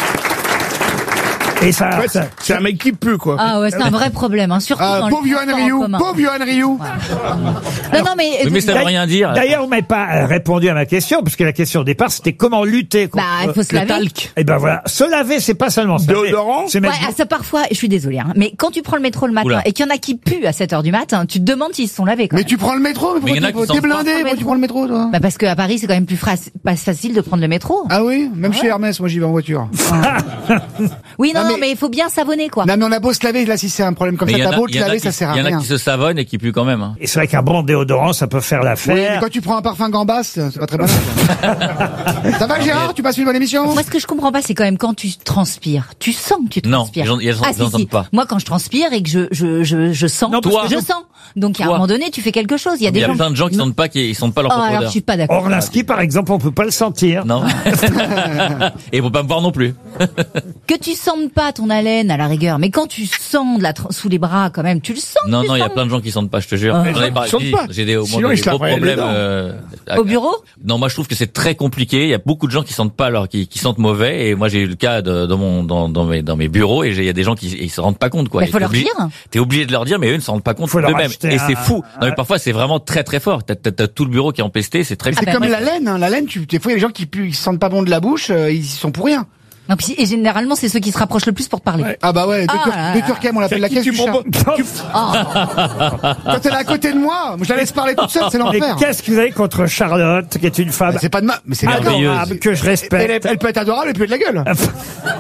Et ça, En fait, ça- c'est un mec qui pue, quoi. Ah ouais, c'est un vrai problème, hein, surtout Ah, dans pauvre les Johan transports en Rioux. commun. Pauvre Johan Rioux. Non, non, mais, Oui, mais ça veut rien dire. D'ailleurs, vous m'avez pas euh, répondu à ma question, puisque la question au départ, c'était comment lutter contre... bah, il faut se Le laver. talc. Et ben voilà, se laver, c'est pas seulement se laver. Déodorant? C'est Ouais, mettre... ah, ça parfois, je suis désolée, hein, mais quand tu prends le métro le matin Oula. et qu'il y en a qui puent à sept heures du matin, tu te demandes s'ils se sont lavés, quand Mais même. tu prends le métro, mais Mais il y en a pourquoi qui t'es t'es s'en blindé? font. Pourquoi tu prends le métro, toi? Bah, parce qu'à Paris, c'est quand même plus fra- pas facile de prendre le métro. Ah oui? Même chez Hermès, moi j'y vais en voiture. Oui, non, Ah, non, mais- mais il faut bien savonner, quoi. Non, mais on a beau se laver, là, si c'est un problème comme Mais ça, il y en t'as a- beau il te y en a laver, qui- ça sert à Il y en a rien. qui se savonnent et qui puent quand même. Hein. Et c'est vrai qu'un bon déodorant, ça peut faire l'affaire. Oui, mais quand tu prends un parfum Gambas, c'est pas très bon. Ça va, Gérard? Tu passes une bonne émission? Moi, ce que je comprends pas, c'est quand même quand tu transpires. Tu sens que tu Non, transpires. les gens- les gens ah, si, n'entendent si. pas. Moi, quand je transpire et que je, je, je, je sens, Non, toi. je sens. Donc, à un Toi. moment donné, tu fais quelque chose. Il y a Il des y a gens. plein de gens qui sentent pas, qui ils sentent pas leur Oh, propre alors, je odeur. suis pas d'accord. Orlinski, par exemple, on peut pas le sentir. Non. Et ils vont pas me voir non plus. Que tu sentes pas ton haleine à la rigueur, mais quand tu sens de la tra- sous les bras, quand même, tu le sens. Non, tu non, il y a sens. plein de gens qui sentent pas, je te jure. Ah. J'en ai Ils pas- sentent j'ai- pas. J'ai des, au moins Sinon, des ils se gros laveraient les problèmes. dents. euh, Au bureau? Non, moi je trouve que c'est très compliqué. Il y a beaucoup de gens qui sentent pas, alors qui, qui sentent mauvais. Et moi j'ai eu le cas de, dans mon dans, dans mes dans mes bureaux et j'ai- il y a des gens qui ils se rendent pas compte quoi. Mais Et faut t'es leur obligé- dire. T'es obligé de leur dire, mais eux ne se rendent pas compte Faut leur d'eux-mêmes. acheter Et un- c'est fou. Non, mais un- parfois c'est vraiment très très fort. T'as, t'as, t'as tout le bureau qui est empesté, c'est très. C'est bah, comme moi, la laine, hein. La laine, tu, des fois, il y a des gens qui puent, qui se sentent pas bon de la bouche, euh, ils y sont pour rien. Non, puis, et généralement, c'est ceux qui se rapprochent le plus pour te parler. Ah bah ouais, de, Ah Tur- là de là. Turquem, on l'appelle la Qui caisse tu du chat. proposes- tu- Quand elle est à côté de moi, je la laisse parler toute seule, c'est Mais l'enfer. qu'est-ce que vous avez contre Charlotte, qui est une femme C'est pas de ma, mais c'est adorable, merveilleuse. que je Elle, respecte. est- elle peut être adorable et puis de la gueule.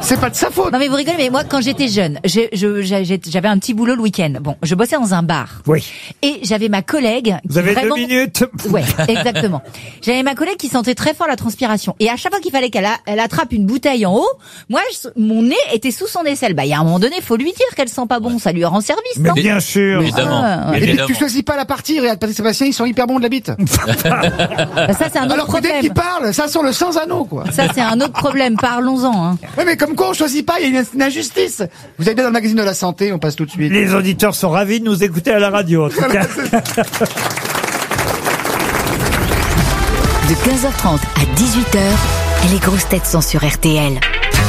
C'est pas de sa faute. Non mais vous rigolez, mais moi quand j'étais jeune, j'ai- je- j'ai- j'avais un petit boulot le week-end. Bon, je bossais dans un bar. Oui. Et j'avais ma collègue. Vous qui avez vraiment... deux minutes. Ouais, exactement. J'avais ma collègue qui sentait très fort la transpiration. Et à chaque fois qu'il fallait qu'elle a- elle attrape une bouteille en haut, moi, je- mon nez était sous son aisselle. Bah, il y a un moment donné, faut lui dire qu'elle sent pas bon. Ça lui rend service, Mais non bien sûr. Évidemment. Ah, ouais. Et puis Évidemment. tu choisis pas la partie, regarde Patrick Sébastien, ils sont hyper bons de la bite. Bah, ça, c'est un autre Alors que dès problème. qu'ils parlent, ça sent le sans anneau, quoi. Ça, c'est un autre problème. Parlons-en. Hein. Ouais, mais comme quoi on choisit pas, il y a une, une injustice. Vous avez bien dans le magazine de la santé, on passe tout de suite. Les auditeurs sont ravis de nous écouter à la radio, en tout cas. De quinze heures trente à dix-huit heures, les grosses têtes sont sur R T L.